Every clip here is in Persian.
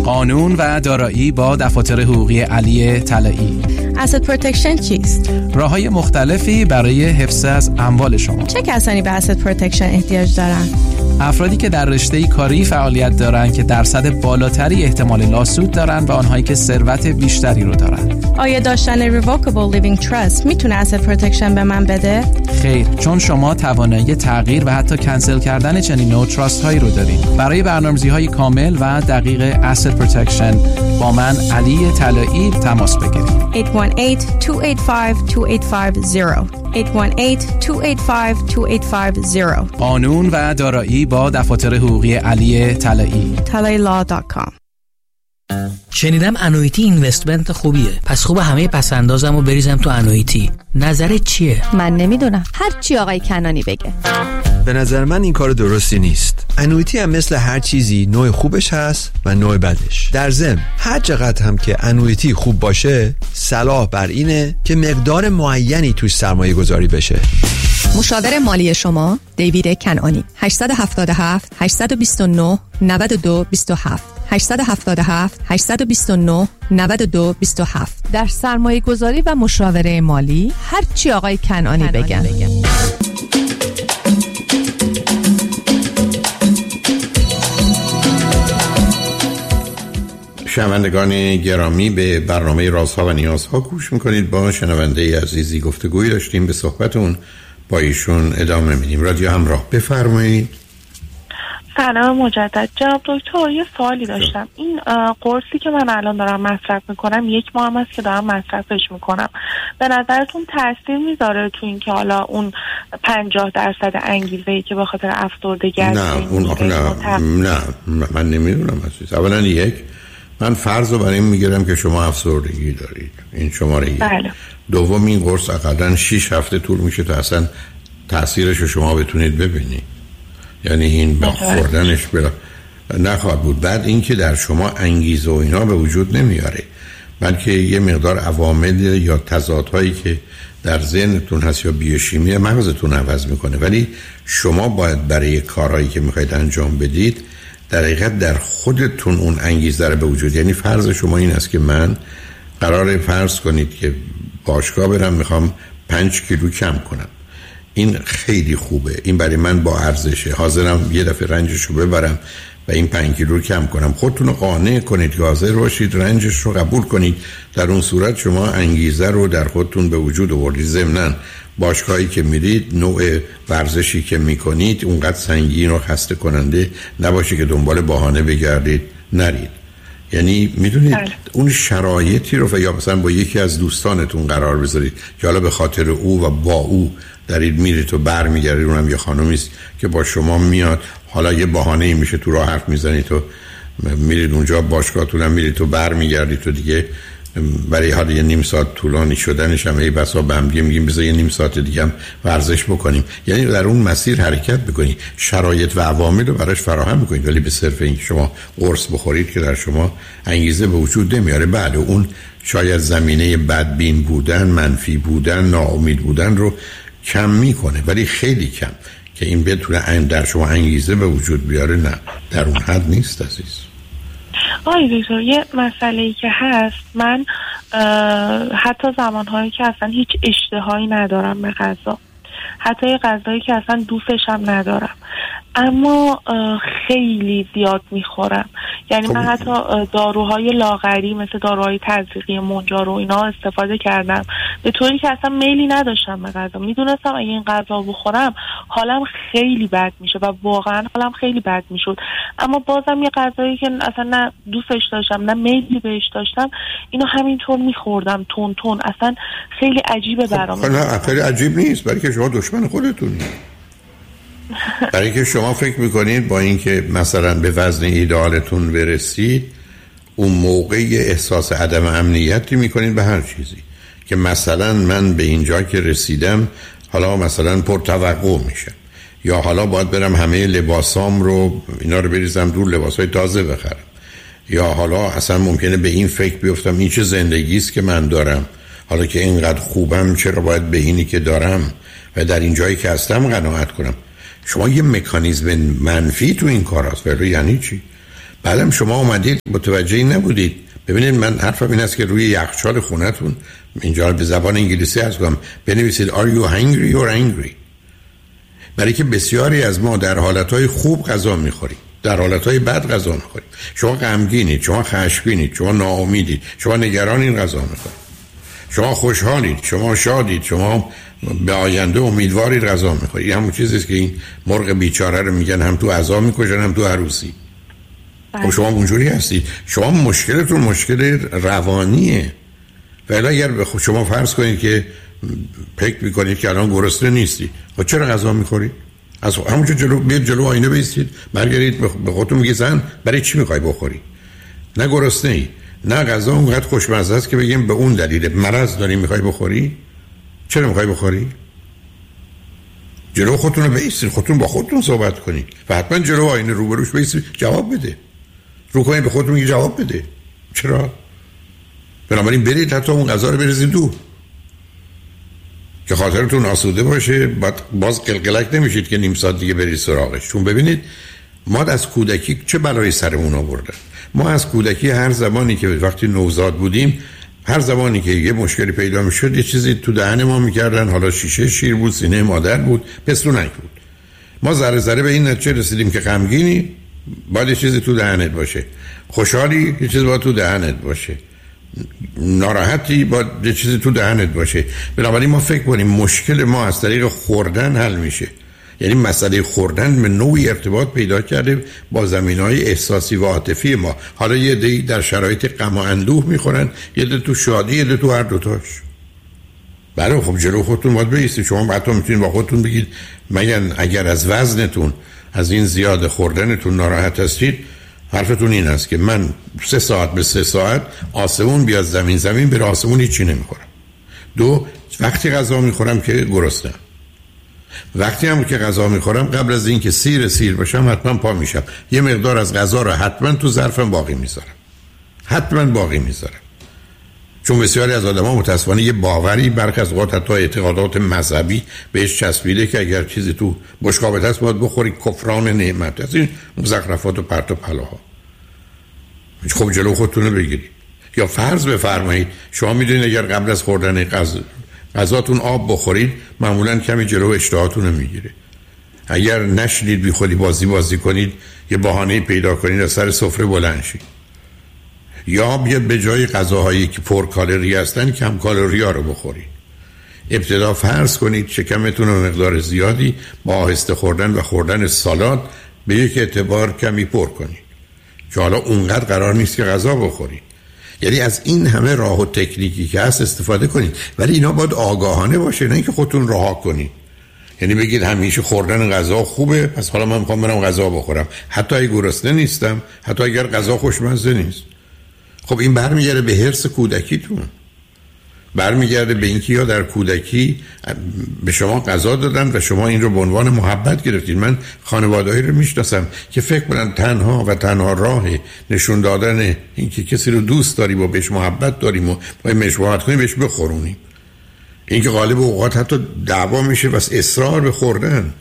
قانون و دارایی با دفاتر حقوقی علی طلایی. Asset Protection چیست؟ راه‌های مختلفی برای حفظ از اموال شما. چه کسانی به Asset Protection احتیاج دارند؟ افرادی که در رشته کاری فعالیت دارند که درصد بالاتری احتمال لاسود دارند و آنهایی که ثروت بیشتری رو دارند. آیا داشتن Revocable Living Trust میتونه Asset Protection به من بده؟ خیر، چون شما توانایی تغییر و حتی کنسل کردن چنین نوع تراست هایی رو دارید. برای برنامه‌ریزی‌های کامل و دقیق Asset Protection با من علی طلایی تماس بگیرید. 818-285-2850 818-285-2850 قانون و دارایی با دفاتر حقوقی علی طلایی. talailaw.com. شنیدم انویتی اینوستمنت خوبیه، پس خوب همه پسندازم رو بریزم تو انویتی. نظرت چیه؟ من نمیدونم، هر چی آقای کنانی بگه. به نظر من این کار درستی نیست. انویتی هم مثل هر چیزی نوع خوبش هست و نوع بدش. در ضمن هر چقدر هم که انویتی خوب باشه، صلاح بر اینه که مقدار معینی توش سرمایه گذاری بشه. مشاور مالی شما دیوید کنانی. 877 829 92 27 877 829 92 27. در سرمایه گذاری و مشاوره مالی هر چی آقای کنانی بگن. شنوندگان گرامی، به برنامه رازها و نیازها گوش میکنید. با شنونده عزیزی گفتگوی داشتیم، به صحبتون با ایشون ادامه میدیم. رادیو همراه، بفرمایید. سلام مجدد جناب دکتر. یه سوالی داشتم. این قرصی که من الان دارم مصرف میکنم 1 ماه هم هست که دارم مصرفش میکنم، به نظرتون تاثیر میذاره تو این که حالا اون 50% انگیزه‌ای که به خاطر افسردگی نه من نمیدونم عزیز. اولا من فرض رو برای این میگیرم که شما افسردگی دارید، این شماره 1. بله. دوم، این قرص اقلاً 6 هفته طول میشه تا اصلا تاثیرش رو شما بتونید ببینید، یعنی این با خوردنش نخواهد بود. بعد این که در شما انگیزه و اینا به وجود نمیاره، بلکه یه مقدار عوامل یا تضادهایی که در ذهنتون هست یا بیوشیمی مغزتون عوض میکنه. ولی شما باید برای کارهایی که میخواید انجام بدید در حقیقت در خودتون اون انگیزه رو به وجود، یعنی فرض شما این است که من قراره فرض کنید که باشگاه برم، میخوام 5 کیلو کم کنم. این خیلی خوبه، این برای من با ارزشه، حاضرم یه دفعه رنجش رو ببرم و این 5 کیلو رو کم کنم. خودتون رو قانع کنید که حاضر باشید رنجش رو قبول کنید. در اون صورت شما انگیزه رو در خودتون به وجود آوردید. ضمناً باشگاهی که میرید، نوع ورزشی که میکنید اونقدر سنگین و خسته کننده نباشه که دنبال بهانه بگردید نرید. یعنی میدونید اون شرایطی رو یا مثلا با یکی از دوستانتون قرار بذارید که حالا به خاطر او و با او دارید میرید و برمیگردید، اونم یه خانومی است که با شما میاد، حالا یه بهانه‌ای میشه تو راه حرف میزنید و میرید اونجا، باشگاهتون هم میرید و برمیگردید و دیگه برای حالا یه نیم ساعت طولانی شدنش هم ای بسا به هم میگیم بذار یه نیم ساعت دیگه هم ورزش بکنیم. یعنی در اون مسیر حرکت بکنید، شرایط و عوامل رو براش فراهم میکنید، ولی به صرف این که شما قرص بخورید که در شما انگیزه به وجود نمیاره. بعد اون شاید زمینه بدبین بودن، منفی بودن، ناامید بودن رو کم میکنه، ولی خیلی کم که این بتونه در شما انگیزه به وجود بیاره. نه، در اون حد نیست عزیز. آقای دکتر، یه مسئله‌ای که هست، من حتی زمانهایی که اصلا هیچ اشتهایی ندارم به غذا، حتی یه غذایی که اصلا دوستش هم ندارم، اما خیلی زیاد میخورم. یعنی من حتی داروهای لاغری مثل داروهای تزریقی منجار و اینا استفاده کردم، به طوری که اصلا میلی نداشتم به غذا. میدونستم اگه این غذا بخورم حالم خیلی بد میشه و واقعا حالم خیلی بد میشد، اما بازم یه غذایی که اصلا نه دوستش داشتم نه میلی بهش داشتم، اینو همینطور میخوردم تون تون. اصلا خیلی عجیبه برام. نه خیلی عجیب نیست، برای که شما دشمن خودتونی. برای که شما فکر میکنید با اینکه مثلا به وزن ایدئالتون برسید، اون موقع احساس عدم امنیتی میکنید به هر چیزی که مثلا من به اینجا که رسیدم حالا مثلا پرتوقع میشم، یا حالا باید برم همه لباسام رو اینا رو بریزم دور، لباسای تازه بخرم، یا حالا اصلا ممکنه به این فکر بیفتم این چه زندگیست که من دارم، حالا که اینقدر خوبم چرا باید به اینی که دارم و در این جایی که هستم قناعت کنم. شما یه مکانیزم منفی تو این کار هست. ولی یعنی چی؟ بعدم شما اومدید متوجه نبودید. ببینید من حرفم این است که روی یخچال خونتون اینجا به زبان انگلیسی عرض کنم بنویسید Are you hungry or angry؟ برای که بسیاری از ما در حالتهای خوب غذا میخوریم، در حالتهای بد غذا میخوریم. شما غمگینید، شما خشمگینید، شما ناامیدید، شما نگرانید غذا میخورید. شما خوشحالید، شما شادید، شما به آینده امیدوارید غذا میخورید. همون چیزی است که این مرغ بیچاره رو میگن هم تو عزا میکشن هم تو عروسی. خب شما اونجوری هستید. شما مشکلتون مشکل روانیه. ولی اگر شما فرض کنید که فکر میکنید که الان گرسنه نیستی، خب چرا غذا میخورید؟ از همونجا جلو آینه بیستید، برگردید به خودتون بگید زن برای چی میخوای بخوری؟ نه گرسنه ای، نه غذا اونقدر خوشمزه است که بگیم به اون دلیل مرض داری میخوای بخوری. چرا میخوای بخوری؟ جلو خودتون رو بیستید، خودتون با خودتون صحبت کنید و حتما جلو آینه روبروش بیستید جواب بده. رو کنید به خودتون میگه جواب بده. چرا؟ بنابراین برید حتی اون غذا رو بریزید دور که خاطرتون آسوده باشه. باز قلقلک نمیشید که نیم ساعت دیگه برید سراغش. چون ببینید ما از کودکی چه بلایی سرمون آوردن. ما از کودکی هر زمانی که وقتی نوزاد بودیم، هر زمانی که یه مشکلی پیدا میشد یه چیزی تو دهن ما میکردن. حالا شیشه شیر بود، سینه مادر بود، پستونک بود. ما ذره ذره به این نتیجه رسیدیم که غمگینی باید یه چیزی تو دهنت باشه، خوشحالی یه چیزی باید تو دهنت باشه، ناراحتی باید یه چیزی تو دهنت باشه. بنابراین ما فکر کنیم مشکل ما از طریق خوردن حل میشه. یعنی مسئله خوردن به نوعی ارتباط پیدا کرده با زمینهای احساسی و عاطفی ما. حالا یه عده‌ای در شرایط غم و اندوه میخورن، یه عده تو شادی، یه عده تو هر دوتاش. بله خب جلو خودتون باید بایستید. شما حتی میتونید با خودتون بگید مگن اگر از وزنتون، از این زیاد خوردنتون ناراحت هستید، حرفتون این است که من 3 ساعت به 3 ساعت آسمون بیاد زمین بره آسمون هیچی نمیخورم. 2 وقتی غذا میخورم که گرسنم. وقتی هم که غذا میخورم قبل از اینکه سیر باشم حتما پا میشم، یه مقدار از غذا رو حتما تو ظرفم باقی میذارم. چون بسیاری از آدم‌ها متأسفانه یه باوری برخی از اوقات حتی اعتقادات مذهبی بهش چسبیده که اگر چیزی تو بشقابت هست باید بخوری، کفران نعمت. از این مزخرفات و پرت و پلاها. خب جلو خودتون رو بگیرید. یا فرض بفرمایید شما میدونید اگر قبل از خوردن غذاتون آب بخورید معمولا کمی جلو اشتهاتون رو میگیره. اگر نشدید بی خودی بازی کنید، یه بهانه پیدا کنید از سر سفره بلند شید. یا بیاد به جای غذاهایی که پر کالری هستن کم کالری ها رو بخورید. ابتدا فرض کنید شکمتون رو مقدار زیادی با آهسته خوردن و خوردن سالاد به یک اعتبار کمی پر کنید که حالا اونقدر قرار نیست که غذا بخورید. یعنی از این همه راه و تکنیکی که هست استفاده کنید، ولی اینا باید آگاهانه باشه، نه اینکه خودتون رها کنید. یعنی بگید همیشه خوردن غذا خوبه پس حالا من میخوام برم غذا بخورم حتی اگه گرسنه نیستم، حتی اگر غذا خوشمزه نیست. خب این برمیگرده به حرص کودکیتون، برمیگرده به اینکه یا در کودکی به شما غذا دادن و شما این رو به عنوان محبت گرفتید. من خانواده‌ای رو میشناسم که فکر کنن تنها راه نشون دادن اینکه کسی رو دوست داریم و بهش محبت داریم و باید مشابهت کنیم بهش بخورونیم. اینکه غالب اوقات حتی دعوا میشه واسه اصرار به خوردن.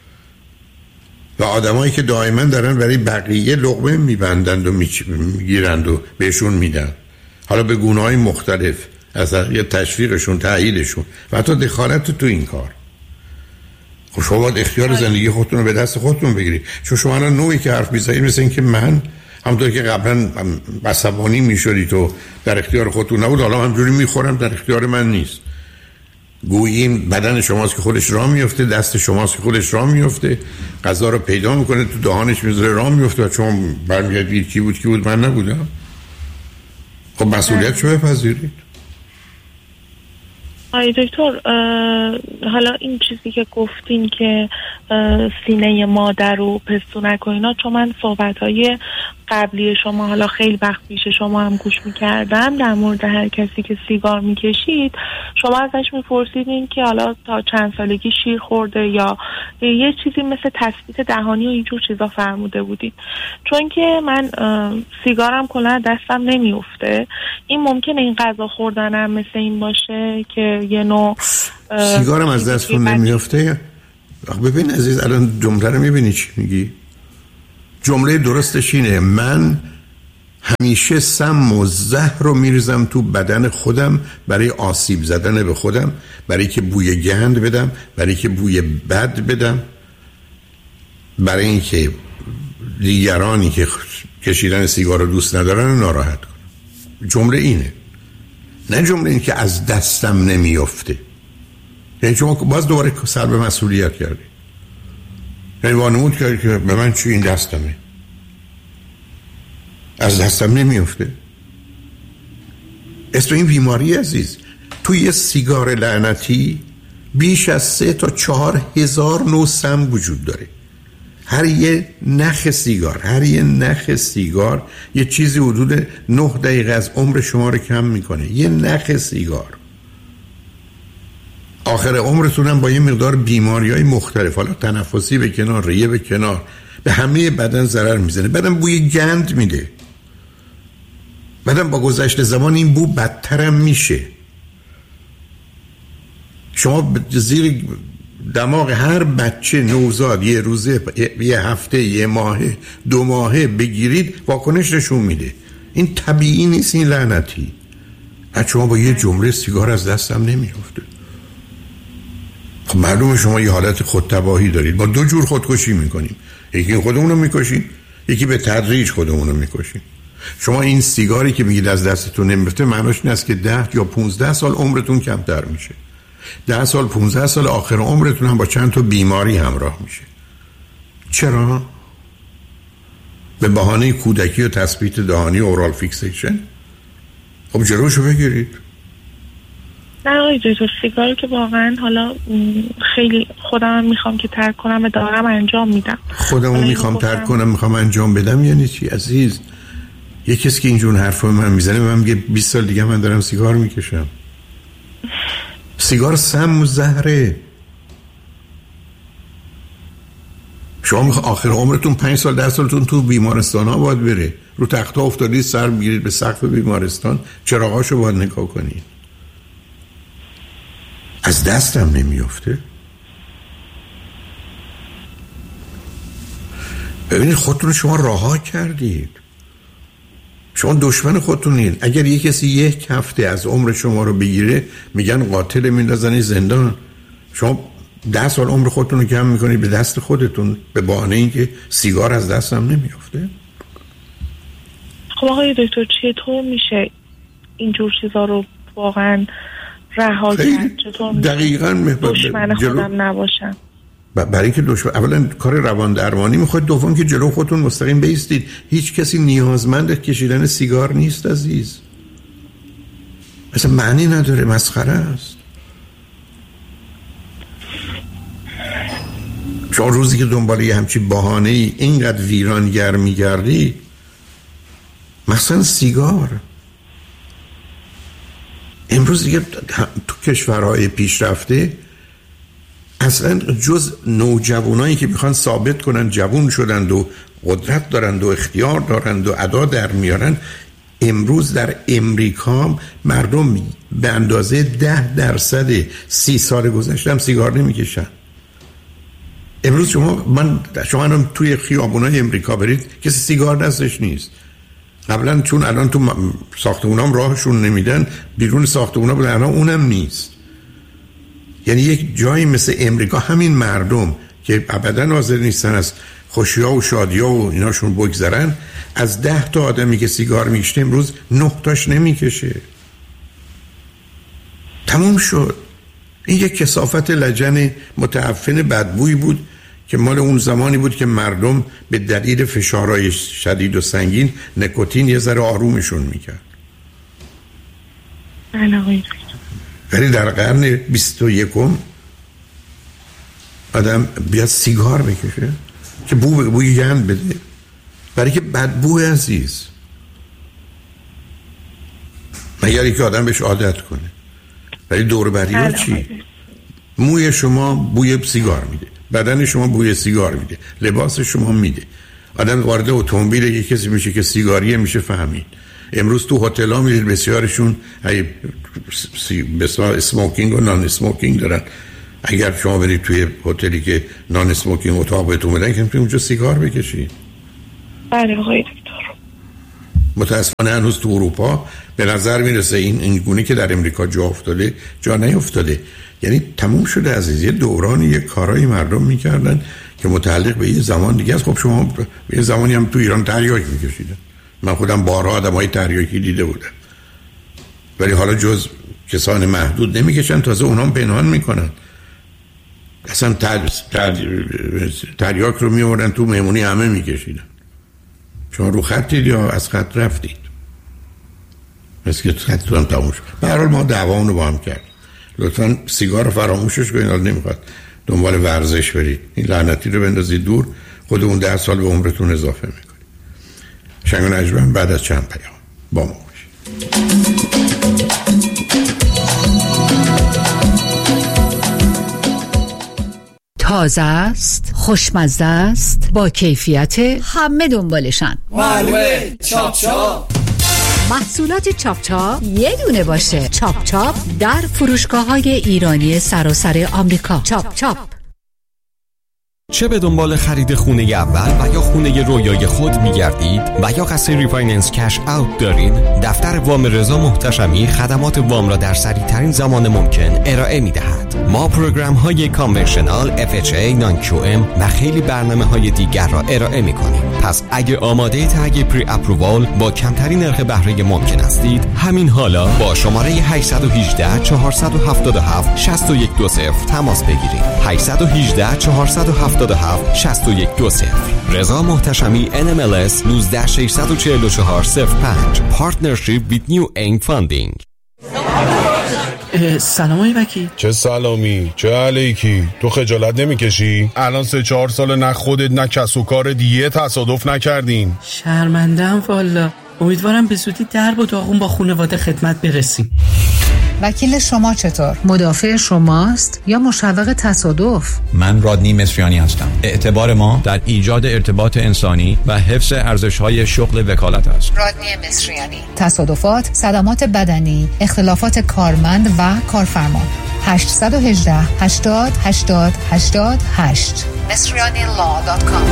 و آدمایی که دائما دارن برای بقیه لقمه میبندند و میگیرند و بهشون میدن، حالا به گونه‌های مختلف، از یه تشویقشون، تأییدشون و حتی دخالت تو این کار. خب شما باید اختیار زندگی خودتون رو به دست خودتون بگیرید. چون شما الان نوعی که حرف میزنید مثل این که من همونطور که قبلا عصبانی میشدید و در اختیار خودتون نبود، حالا همجوری میخورم در اختیار من نیست. گوییم بدن شماست که خودش راه میفته، دست شماست که خودش راه میفته، غذا رو پیدا میکنه تو دهانش میذاره راه میفته و شما برمیگردید کی بود من نبودم. خب مسئولیت رو بپذیرید. آی دکتر، حالا این چیزی که گفتین که سینه مادر رو پستونک و اینا، چون من صحبت‌های قبلی شما حالا خیلی وقت پیش شما هم گوش می‌کردم در مورد هر کسی که سیگار می‌کشید، شما ازش می‌پرسیدین که حالا تا چند سالگی شیر خورده یا یه چیزی مثل تثبیت دهانی و اینجور چیزا فرموده بودین. چون که من سیگارم کلا دستم نمی‌افته، این ممکنه این غذا خوردنم مثل این باشه که یه نوع سیگارم از دستتون نمی‌افته. ببین عزیز، الان جمله رو می‌بینی چی میگی؟ جمله درستش اینه من همیشه سم و زهر رو میریزم تو بدن خودم برای آسیب زدن به خودم، برای که بوی گند بدم، برای که بوی بد بدم، برای اینکه دیگرانی که کشیدن سیگار رو دوست ندارن رو ناراحت کنم. جمله اینه، نه جمله این که از دستم نمیفته. یعنی شما باز دوباره سلب مسئولیت کردی، یعنی وانمود کردی که به من چی این دستمه، از دستم نمیفته. اسم این بیماری عزیز، توی یه سیگار لعنتی بیش از 3 تا 4 هزار نوع سم وجود داره. هر یه نخ سیگار یه چیزی حدود 9 دقیقه از عمر شما رو کم میکنه. یه نخ سیگار آخر عمرتون هم با یه مقدار بیماری‌های مختلف، حالا تنفسی به کنار، ریه به کنار، به همه بدن ضرر میزنه. بعدم بوی گند میده، بعدم با گذشت زمان این بو بدترم میشه. شما زیر دماغ هر بچه نوزاد یه روزه، یه هفته، یه ماهه، 2 ماهه بگیرید واکنش نشون میده. این طبیعی نیست، این لعنتی. شما با یه جمله سیگار از دستم نمیفته. خب معلومه شما یه حالت خودتباهی دارید. با 2 جور خودکشی میکنیم، یکی خودمون رو میکشیم، یکی به تدریج خودمون رو میکشیم. شما این سیگاری که میگید از دستتون نمیفته معناش این است که 10 یا 15 سال عمرتون کمتر میشه. 10 سال 15 سال آخر عمرتون هم با چند تا بیماری همراه میشه. چرا؟ به بهانه کودکی و تثبیت دهانی و اورال فیکسیشن. خب جلوشو بگیرید. نه آقای دکتر، سیگار که واقعا حالا خیلی خودم میخوام که ترک کنم و دارم انجام میدم. خودمو میخوام ترک کنم، میخوام انجام بدم یعنی چی عزیز؟ یه کسی که اینجور حرفا من میزنه من میگه 20 سال دیگه من دارم سیگار میکشم. سیگار سم و زهره. شما آخر عمرتون 5 سال 10 سالتون تو بیمارستان ها باید بره، رو تخت ها افتادید سر میگیرید به سقف بیمارستان، چراغاشو باید نگاه کنید. از دستم نمیفته. ببینید خودتون شما رها کردید، شما دشمن خودتونید. اگر یک کسی 1 هفته از عمر شما رو بگیره میگن قاتل، میندازنی زندان. شما 10 سال عمر خودتون رو کم میکنید به دست خودتون به بهانه اینکه سیگار از دستم نمیفته. خب آقای دکتر چطور میشه اینجور چیزا رو واقعا رها کرد؟ چطور میشه دقیقاً دشمن خودم نباشم؟ برای اینکه اولا کار روان درمانی میخواد، دوم که جلو خودتون مستقیم بیستید. هیچ کسی نیازمند کشیدن سیگار نیست عزیز، اصلا معنی نداره، مسخره است. شما روزی که دنبال یه همچی بهانه ای اینقدر ویرانگر میگردی، مثلا سیگار، امروز دیگه تو کشورهای پیشرفته اصلا جز نوجوانایی که میخوان ثابت کنن جوان شدند و قدرت دارند و اختیار دارند و ادا در میارن، امروز در امریکا مردم به اندازه 10% 30 سال گذشته هم سیگار نمیکشن. امروز شما هم توی خیابونای امریکا برید کسی سیگار دستش نیست. قبلا چون الان تو ساختمونام راهشون نمیدن، بیرون ساختمونا به الان اونم نیست. یعنی یک جایی مثل امریکا همین مردم که ابدا حاضر نیستن از خوشی‌ها و شادی‌ها و ایناشون بگذرن، از 10 تا آدمی که سیگار میکشه امروز 9 تاش نمیکشه. تموم شد. این یک کثافت لجن متعفن بدبویی بود که مال اون زمانی بود که مردم به دلیل فشارهای شدید و سنگین نکوتین یه ذره آرومشون میکرد. ولی در قرن 21 آدم بیاد سیگار بکشه که بوی گند بده، برای که بدبو عزیز، مگر که آدم بهش عادت کنه. ولی دوربری ها چی؟ موی شما بوی سیگار میده، بدن شما بوی سیگار میده، لباس شما میده. آدم وارد اتومبیل یک کسی میشه که سیگاریه، میشه فهمید. امروز تو هتل ها میدید بسیارشون بسیار اسموکینگ و نان اسموکینگ دارن. اگر شما برید توی هتلی که نان اسموکینگ اتاق بهتون بدن که اونجا سیگار بکشید. بله آقای دکتر. متاسفانه هنوز تو اروپا به نظر میرسه این گونه که در امریکا جا افتاده جا نیفتاده. یعنی تموم شده عزیز. یه دورانی یه کارایی مردم میکردن که متعلق به یه زمان دیگه است. خب شما یه زمانی هم تو ایران تریاک میکشیدن. من خودم بارها آدمای تریاکی دیده بودم، ولی حالا جز کسان محدود نمیکشن، تازه اونام پنهان میکنن. اصلا تریاک رو میوردن تو مهمونی همه میکشیدن. شما رو خطید یا از خط رفتید؟ مثل که خط هم تموم شد. به هر حال ما دعوامونو با هم کردیم. لطفاً سیگار رو فراموشش کنید. حالا نمیخواد دنبال ورزش برید، این لعنتی رو بندازید دور، خود اون 10 سال به عمرتون اضافه میکنید. شنگ و نجمن بعد از چند پیام با ما باشید. تازه است، خوشمزه است، با کیفیت، همه دنبالشن. معلومه. چاپ چاپ. محصولات چاپ چاپ یه دونه باشه. چاپ چاپ در فروشگاه‌های ایرانی سراسر آمریکا. چاپ چاپ. چه به دنبال خرید خونه اول و یا خونه رویای خود می‌گردید و یا قصد ریفایننس کش اوت دارید؟ دفتر وام رضا محتشمی خدمات وام را در سریع‌ترین زمان ممکن ارائه می‌دهد. ما پروگرام‌های کانونشنال، FHA، نان QM و خیلی برنامه‌های دیگر را ارائه می‌کنیم. پس اگه آماده تگ پری اپرووال با کمترین نرخ بهره ممکن هستید، همین حالا با شماره 818 477 6120 تماس بگیرید. 818 477 6120. رضا محتشمی NMLS 1964405. Partnership with New Aim Funding. سلام آقای وکیل. چه سلامی، چه علیکی؟ تو خجالت نمیکشی؟ الان 3-4 سال نه خودت نه کس و کار دیگه تصادف نکردین. شرمندم والا. امیدوارم به زودی درب و داغون با خانواده خدمت برسیم. وکیل شما چطور؟ مدافع شماست یا مشوق تصادف؟ من رادنی مصریانی هستم. اعتبار ما در ایجاد ارتباط انسانی و حفظ ارزش‌های شغل وکالت است. رادنی مصریانی. تصادفات، صدمات بدنی، اختلافات کارمند و کارفرما. 818 80 80 88 مصریanilaw.com.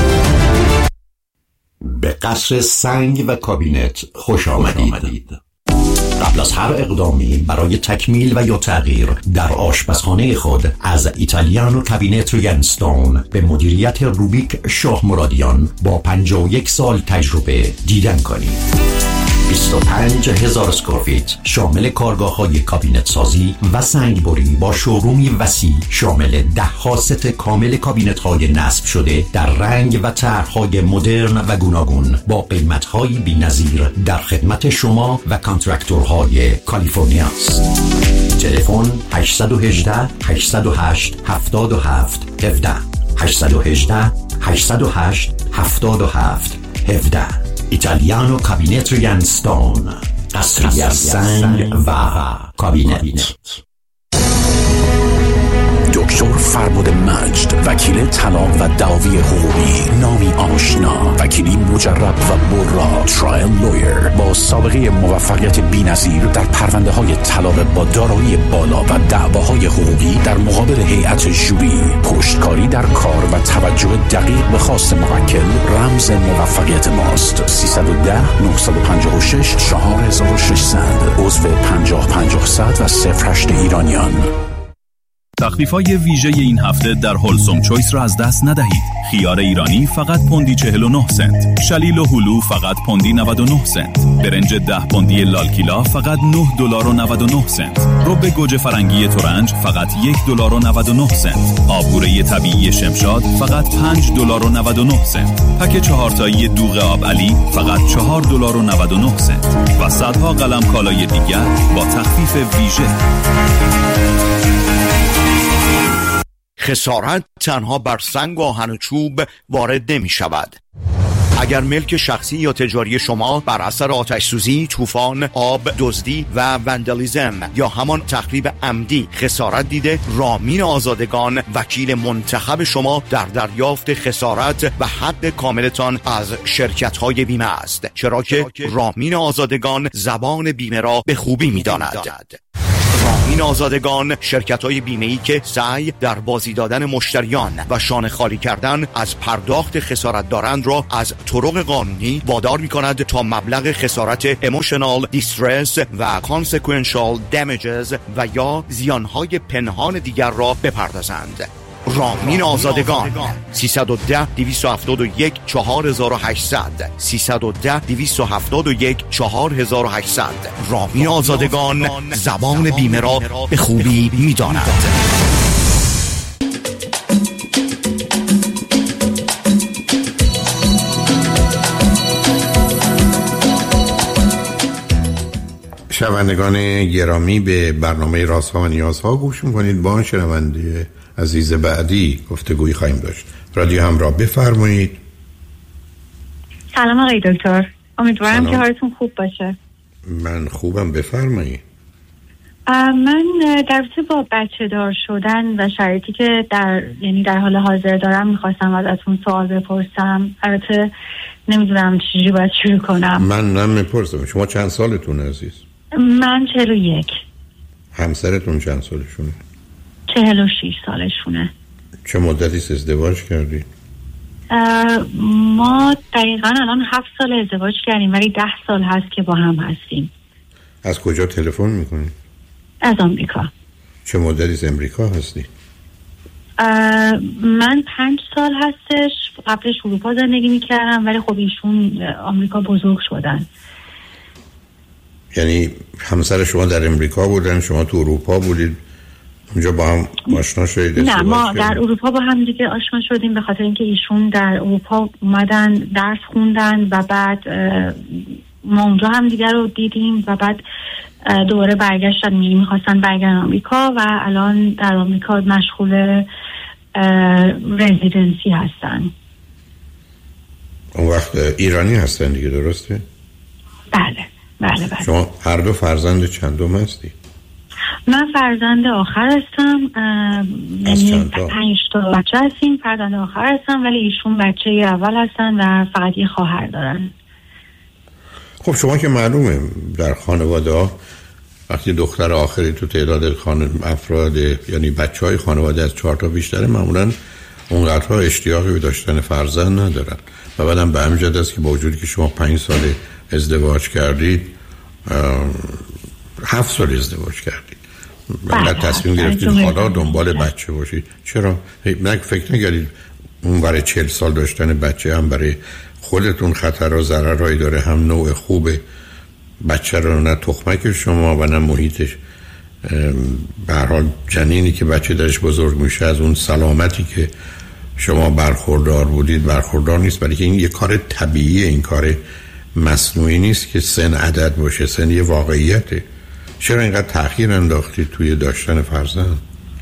به قصر سنگ و کابینت خوش آمدید. قبل از هر اقدامی برای تکمیل و یا تغییر در آشپزخانه خود از ایتالیانو کابینت ریانستون به مدیریت روبیک شاه مرادیان با 51 سال تجربه دیدن کنید. 25,000 اسکوار شامل کارگاه‌های کابینت سازی و سنگبری با شورومی وسیع شامل 10 ست کامل کابینت‌های نصب شده در رنگ و طرح‌های مدرن و گوناگون با قیمت‌های بی‌نظیر در خدمت شما و کانترکتورهای کالیفرنیا است. تلفن 818 808 77 17 818 808 77 17. ایتالیانو کابینت ریانستون، قصری از سنگ و کابینت. دکتر فربد مجد، وکیل طلاق و دعاوی حقوقی، نامی آشنا، وکیلی مجرب و برا، ترایل لویر با سابقه موفقیت بی‌نظیر در پرونده‌های طلاق با دارایی بالا و دعواهای حقوقی در مقابل هیئت ژوری، پشتکاری در کار و توجه دقیق به خواست موکل رمز موفقیت ماست. 310 956 4600 عضو 50-50 و 08 ایرانیان. تخفیف‌های ویژه این هفته در هولسوم چویس را از دست ندهید. خیار ایرانی فقط پوندی 49 سنت، شلیل و هلو فقط پوندی 99 سنت، برنج 10 پوندی لالکیلا فقط $9.99 سنت، رب گوجه فرنگی تورنج فقط $1.99 سنت، آبگوره طبیعی شمشاد فقط $5.99 سنت، پک 4 تایی دوغ آب علی فقط $4.99 سنت و صدها قلم کالای دیگر با تخفیف ویژه. خسارت تنها بر سنگ و آهن و چوب وارد نمی شود. اگر ملک شخصی یا تجاری شما بر اثر آتش سوزی، طوفان، آب، دزدی و وندالیزم یا همان تخریب عمدی خسارت دیده، رامین آزادگان وکیل منتخب شما در دریافت خسارت و حق کاملتان از شرکت‌های بیمه است، چرا که رامین آزادگان زبان بیمه را به خوبی می‌داند. رامین آزادگان، شرکت‌های بیمه‌ای که سعی در بازی دادن مشتریان و شانه خالی کردن از پرداخت خسارت دارند را از طرق قانونی وادار می‌کند تا مبلغ خسارت emotional distress و consequential damages و یا زیانهای پنهان دیگر را بپردازند. رامین آزادگان 310-271-4800 310-271-4800 رامین آزادگان زبان بیمه را به خوبی می‌داند. شنوندگان گرامی، به برنامه رازها و نیازها گوش می‌کنید. با شنونده عزیز بعدی گفتگویی خواهیم داشت. رادیو همراه، بفرمایید. سلام آقای دکتر، امیدوارم که حالتون خوب باشه. من خوبم، بفرمایید. من در رابطه با بچه دار شدن و شرایطی که در حال حاضر دارم میخواستم ازتون سوال بپرسم. البته نمیدونم چجوری باید شروع کنم. من نمیپرسم. شما چند سالتون عزیز؟ من 41. همسرتون چند سالشونه؟ 46 سالشونه. چه مدتی ازدواج کردید؟ ما دقیقا الان 7 سال ازدواج کردیم، ولی 10 سال هست که با هم هستیم. از کجا تلفن میکنید؟ از آمریکا. چه مدتی از امریکا هستی؟ من 5 سال هستش. قبلش اروپا زندگی میکردم، ولی خب ایشون آمریکا بزرگ شدن. یعنی همسر شما در امریکا بودن، شما تو اروپا بودید، اونجا با هم آشنا شدید؟ نه، ما در اروپا با هم دیگه آشنا شدیم به خاطر اینکه ایشون در اروپا اومدن درس خوندن و بعد ما اونجا هم دیگه رو دیدیم و بعد دوباره برگشتن، میخواستن برگردن آمریکا و الان در آمریکا مشغول رزیدنسی هستن. اون وقت ایرانی هستن دیگه، درسته؟ بله. شما هر دو فرزند چندم هستی؟ من فرزند آخر هستم. یعنی 5 تا بچه هستیم، فرزند آخر هستم، ولی ایشون بچه اول هستن و فقط یه خواهر دارن. خب شما که معلومه در خانواده ها وقتی دختر آخری تو تعداد افراد یعنی بچه های خانواده از 4 تا بیشتره، معمولا اونقدرها اشتیاقی به داشتن فرزند ندارن و بعدم به همین جد است که با وجودی که شما 5 سال ازدواج کردید، 7 سال ازدواج کردید، بعد تصمیم گرفتید حالا دنبال بچه باشید. چرا؟ فکر نگردید اون برای 40 سال داشتن بچه هم برای خودتون خطر و ضررهایی داره، هم نوع خوب بچه رو نه تخمک شما و نه محیطش. به هر حال جنینی که بچه درش بزرگ میشه از اون سلامتی که شما برخوردار بودید برخوردار نیست، ولی که این یه کار طبیعیه، این کار مصنوعی نیست که سن عدد باشه، سن یه واقعیته. چرا اینقدر تأخیر انداختید توی داشتن فرزند؟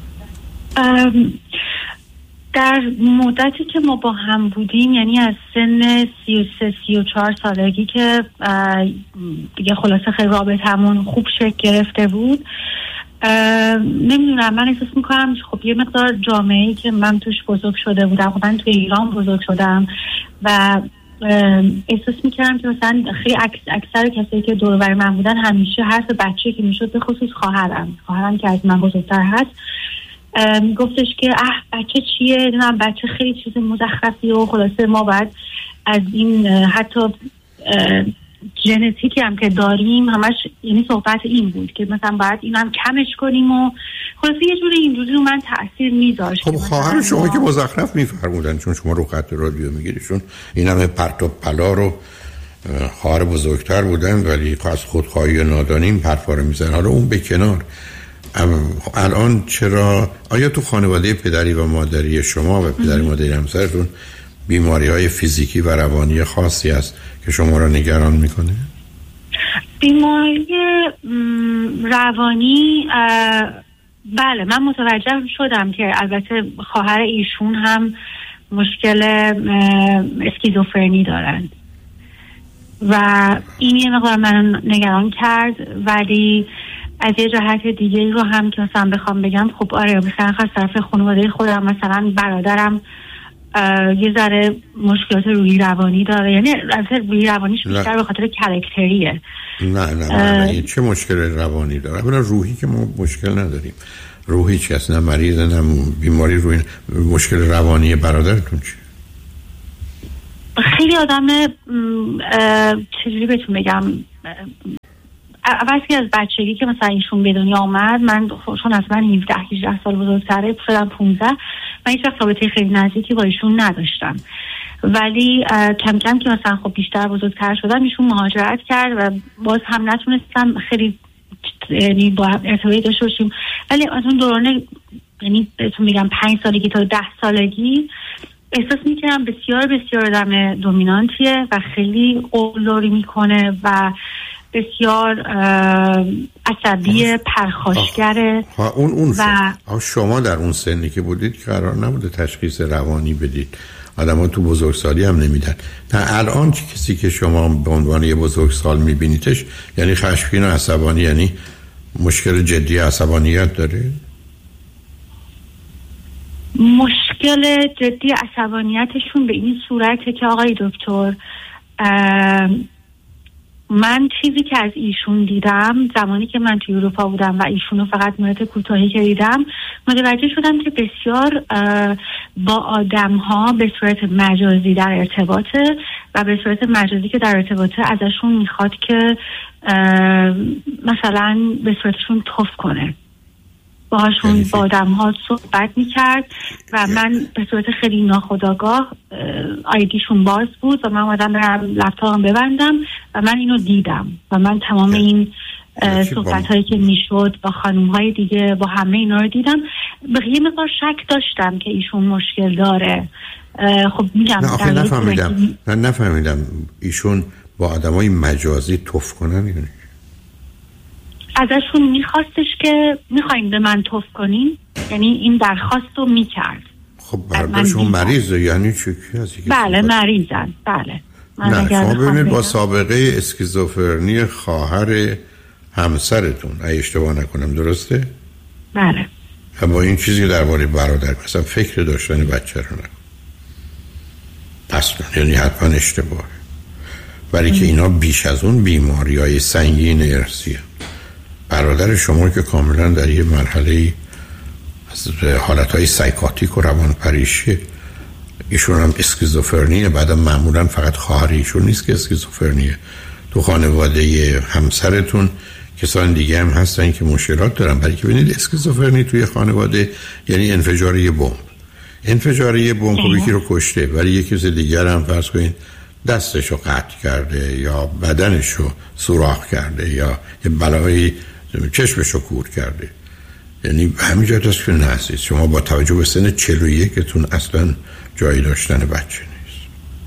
در مدتی که ما با هم بودیم، یعنی از سن 33-34 سالگی که دیگه خلاصه خیلی رابطمون خوب شکل گرفته بود، نمیدونم، من احساس میکنم خب یه مقدار جامعه‌ای که من توش بزرگ شده بودم، خب من توی ایران بزرگ شدم و احساس میکردم که مثلا خیلی اکثر کسایی که دور و بر من بودن همیشه حرف بچه که میشد، به خصوص خواهرم که از من بزرگتر هست، گفتش که بچه چیه، نمیدونم بچه خیلی چیز مزخرفی و خلاصه ما باید از این حتی ژنتیکی هم که داریم همش، یعنی صحبت این بود که مثلا باید این هم کمش کنیم و خلاصه یه جوری اینجوری رو من تأثیر میذاشت. خب خواهر شما که مزخرف میفرمودن، چون شما رو خط رادیو میگیریشون این همه پرت و پلا رو خواهر بزرگتر بودن، ولی از خودخواهی و نادانی این حرفا رو میزنن. حالا اون به کنار، الان چرا آیا تو خانواده پدری و مادری شما و پدری مادری همسرتون بیماری‌های فیزیکی و روانی خاصی هست که شما را نگران میکنه؟ بیماری روانی بله، من متوجه شدم که البته خواهر ایشون هم مشکل اسکیزوفرنی دارن و این یه مقدار من نگران کرد، ولی از یه جهت دیگه رو هم که مثلا بخوام بگم، خب آره مثلا از طرف خانواده خودم، مثلا برادرم یه ذره مشکلات روحی روانی داره، یعنی روحی روانیش بیشتر به خاطر کاراکتریه. نه چه مشکل روانی داره؟ اولا روحی که ما مشکل نداریم، روحی چی هست؟ نه مریض نه بیماری روحی. مشکل روانی برادرتون چی؟ خیلی آدم چجوری بهتون بگم، اول از بچگی که مثلا ایشون به دنیا آمد، من چون اصلا 17-18 سال بزرگتره شدم 15، من هیچ وقت رابطه خیلی نزدیکی با ایشون نداشتم، ولی کم کم که مثلا خب بیشتر بزرگتر شدم ایشون مهاجرت کرد و باز هم نتونستم خیلی یعنی با ارتباطی داشته باشیم، ولی از اون دوران یعنی بهتون میگم 5 سالگی تا 10 سالگی احساس میکنم بسیار بسیار آدم دومینانتیه و خیلی قولداری میکنه و بسیار عصبی، پرخاشگره. اون و شما در اون سنی که بودید قرار نبوده تشخیص روانی بدید، آدم ها تو بزرگسالی هم نمیدن. نه الان کسی که شما به عنوان یه بزرگسال میبینیدش یعنی خشمگین و عصبانی، یعنی مشکل جدی عصبانیت داره؟ مشکل جدی عصبانیتشون به این صورته که آقای دکتر، من چیزی که از ایشون دیدم زمانی که من توی اروپا بودم و ایشونو فقط مورد کوتاهی که دیدم، متوجه شدم که بسیار با آدم‌ها به صورت مجازی در ارتباطه و به صورت مجازی که در ارتباطه ازشون میخواد که مثلا به صورتشون توف کنه، باهاشون با آدم‌ها صحبت میکرد و من به صورت خیلی ناخودآگاه آیدیشون باز بود و من اومدم برم لپتاپم ببندم و من اینو دیدم و من تمام این صحبت‌هایی که میشد با خانم‌های دیگه با همه اینا رو دیدم. به یه مقدار شک داشتم که ایشون مشکل داره. خب میگم نفهمیدم ایشون با آدمای مجازی توف کنن، یعنی ازشون میخواستش که میخوایم به من توف کنین، یعنی این درخواست رو میکرد. خب برادرشون مریضه یعنی چی؟ بله مریضن. بله نه شما ببینید با سابقه اسکیزوفرنی خواهر همسرتون اگه اشتباه نکنم، درسته؟ بله. با این چیزی که درباره برادر مثلا فکر داشتن بچه رو نکن اصلا، یعنی حتما اشتباهه، برای که اینا بیش از اون بیماری‌های سنگین ارثیه. برادر شما که کاملا در یه مرحله از حالتهای سایکاتیک و روانپریشی، ایشون هم اسکیزوفرنیه، بعدم معمولا فقط خواهر ایشون نیست که اسکیزوفرنیه، تو خانواده همسرتون کسان دیگه هم هستن که مشکلات دارن. برای که ببینید اسکیزوفرنی توی خانواده یعنی انفجار یه بمب. انفجار یه بمب خب یکی رو کشته، ولی یکی کس دیگر هم فرض کنید دستشو قطع کرده یا بدنشو سوراخ کرده یا یه بلایی چشمشو کور کرده. یعنی همینجا هست که نهستید شما با توجه به سن 41تون اصلا جایی داشتن بچه نیست.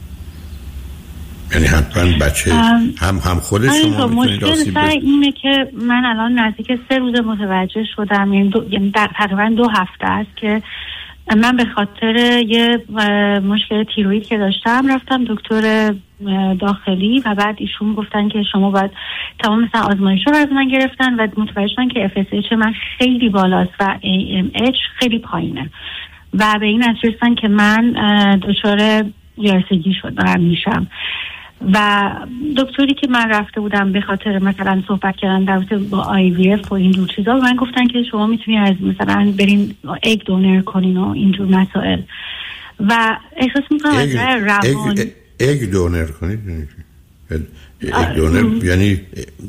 یعنی حتما بچه هم خود شما میتونید آسیب بزنید. مشکل اینه که من الان نزدیک 3 روز متوجه شدم، یعنی در تقریبا 2 هفته است که من به خاطر یه مشکل تیروید که داشتم رفتم دکتر داخلی و بعد ایشون گفتن که شما باید تمام مثلا آزمایش‌ها رو از من گرفتن و متوجه شدن که FSH من خیلی بالاست و AMH خیلی پایینه و به این نتیجه رسیدن که من دچار گرسنگی شدم میشم. و دکتری که من رفته بودم به خاطر مثلا صحبت کردن در رابطه با IVF و این جور چیزا، من گفتن که شما میتونید از مثلا برین اگ دونر کنین و اینجور مسائل و احساس میکنم از روان اگ دونر کنید. اگ دونر یعنی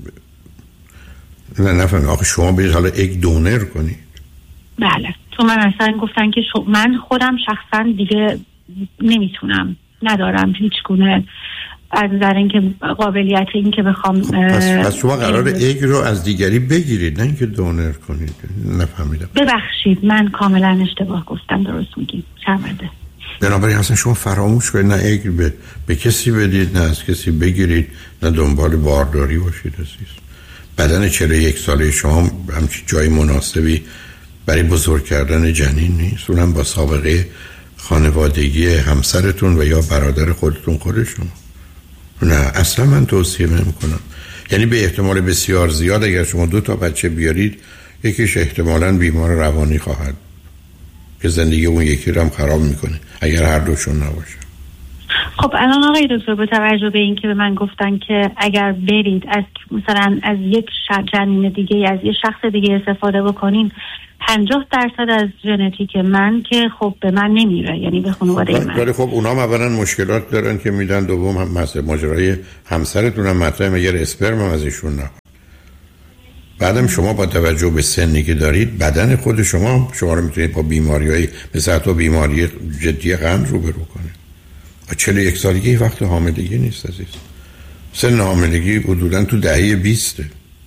نفهم آخه شما برید حالا اگ دونر کنید؟ بله تو من اصلا گفتن که من خودم شخصا دیگه نمیتونم، ندارم هیچ گونه از نظر اینکه قابلیت این که بخوام پس شما قراره اگ رو از دیگری بگیرید نه اینکه دونر کنید. نفهمیدم. ببخشید من کاملا اشتباه گفتم، درست میگید، شرمنده. بنابراین اصلا شما فراموش کنید نه اگ به کسی بدید نه از کسی بگیرید نه دنبال بارداری باشید عزیز. بدن 41 ساله شما همچین جای مناسبی برای بزرگ کردن جنین نیست، اونم با سابقه خانوادگی همسرتون و یا برادر خودتون خودشون. نه اصلا من توصیه نمی‌کنم. یعنی به احتمال بسیار زیاد اگر شما 2 تا بچه بیارید یکیش احتمالاً بیمار روانی خواهد. که زندگی اون یکی رو هم خراب میکنه اگر هر دوشون نباشه. خب الان آقای دکتر با توجه به این که به من گفتن که اگر برید از مثلا از یک جنین دیگه از یک شخص دیگه استفاده بکنین 50% از ژنتیک من که خب به من نمیره، یعنی به خانواده من. ولی خب اونا هم اولا مشکلات دارن که میدن، دوم هم مثلا ماجرای همسرتون هم مطرحه اگر اسپرم هم از ایشون نخواد. بعدم شما با توجه به سنی که دارید بدن خود شما رو میتونید با بیماری‌های مثل حتی بیماری جدی قند روبرو کنه. 41 سالگی وقت حاملگی نیست عزیز. سن حاملگی حدوداً تو دهه 20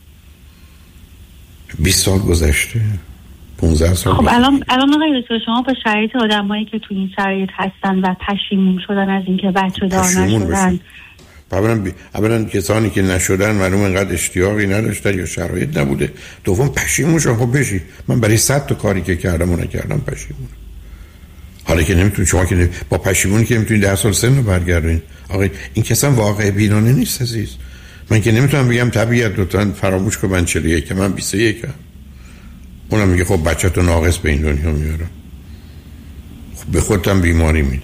سال گذشته، 15 سال. خب الان آقای دکتر شما با شرایط آدمایی که تو این شرایط هستن و پشیمون شدن از اینکه بچه دار نشدن، اولا کسانی که نشدن معلوم انقدر اشتیاقی نداشتن یا شرایط نبوده، دوم پشیمون شدن. خب بشی من برای 100 تا کاری که کردم و نکردم پشیمونم. حالا که نمیتونید شما که با پشیمونی که نمیتونید 10 سال سن رو برگردونید. آقا این که اصلا واقع بینانه نیست عزیز. من که نمیتونم بگم طبیعت لطفاً فراموش کن من 41 که من 21 ام. اونم میگه خب بچه‌تو ناقص به این دنیا میارم. خب به خودتم بیماری میدم.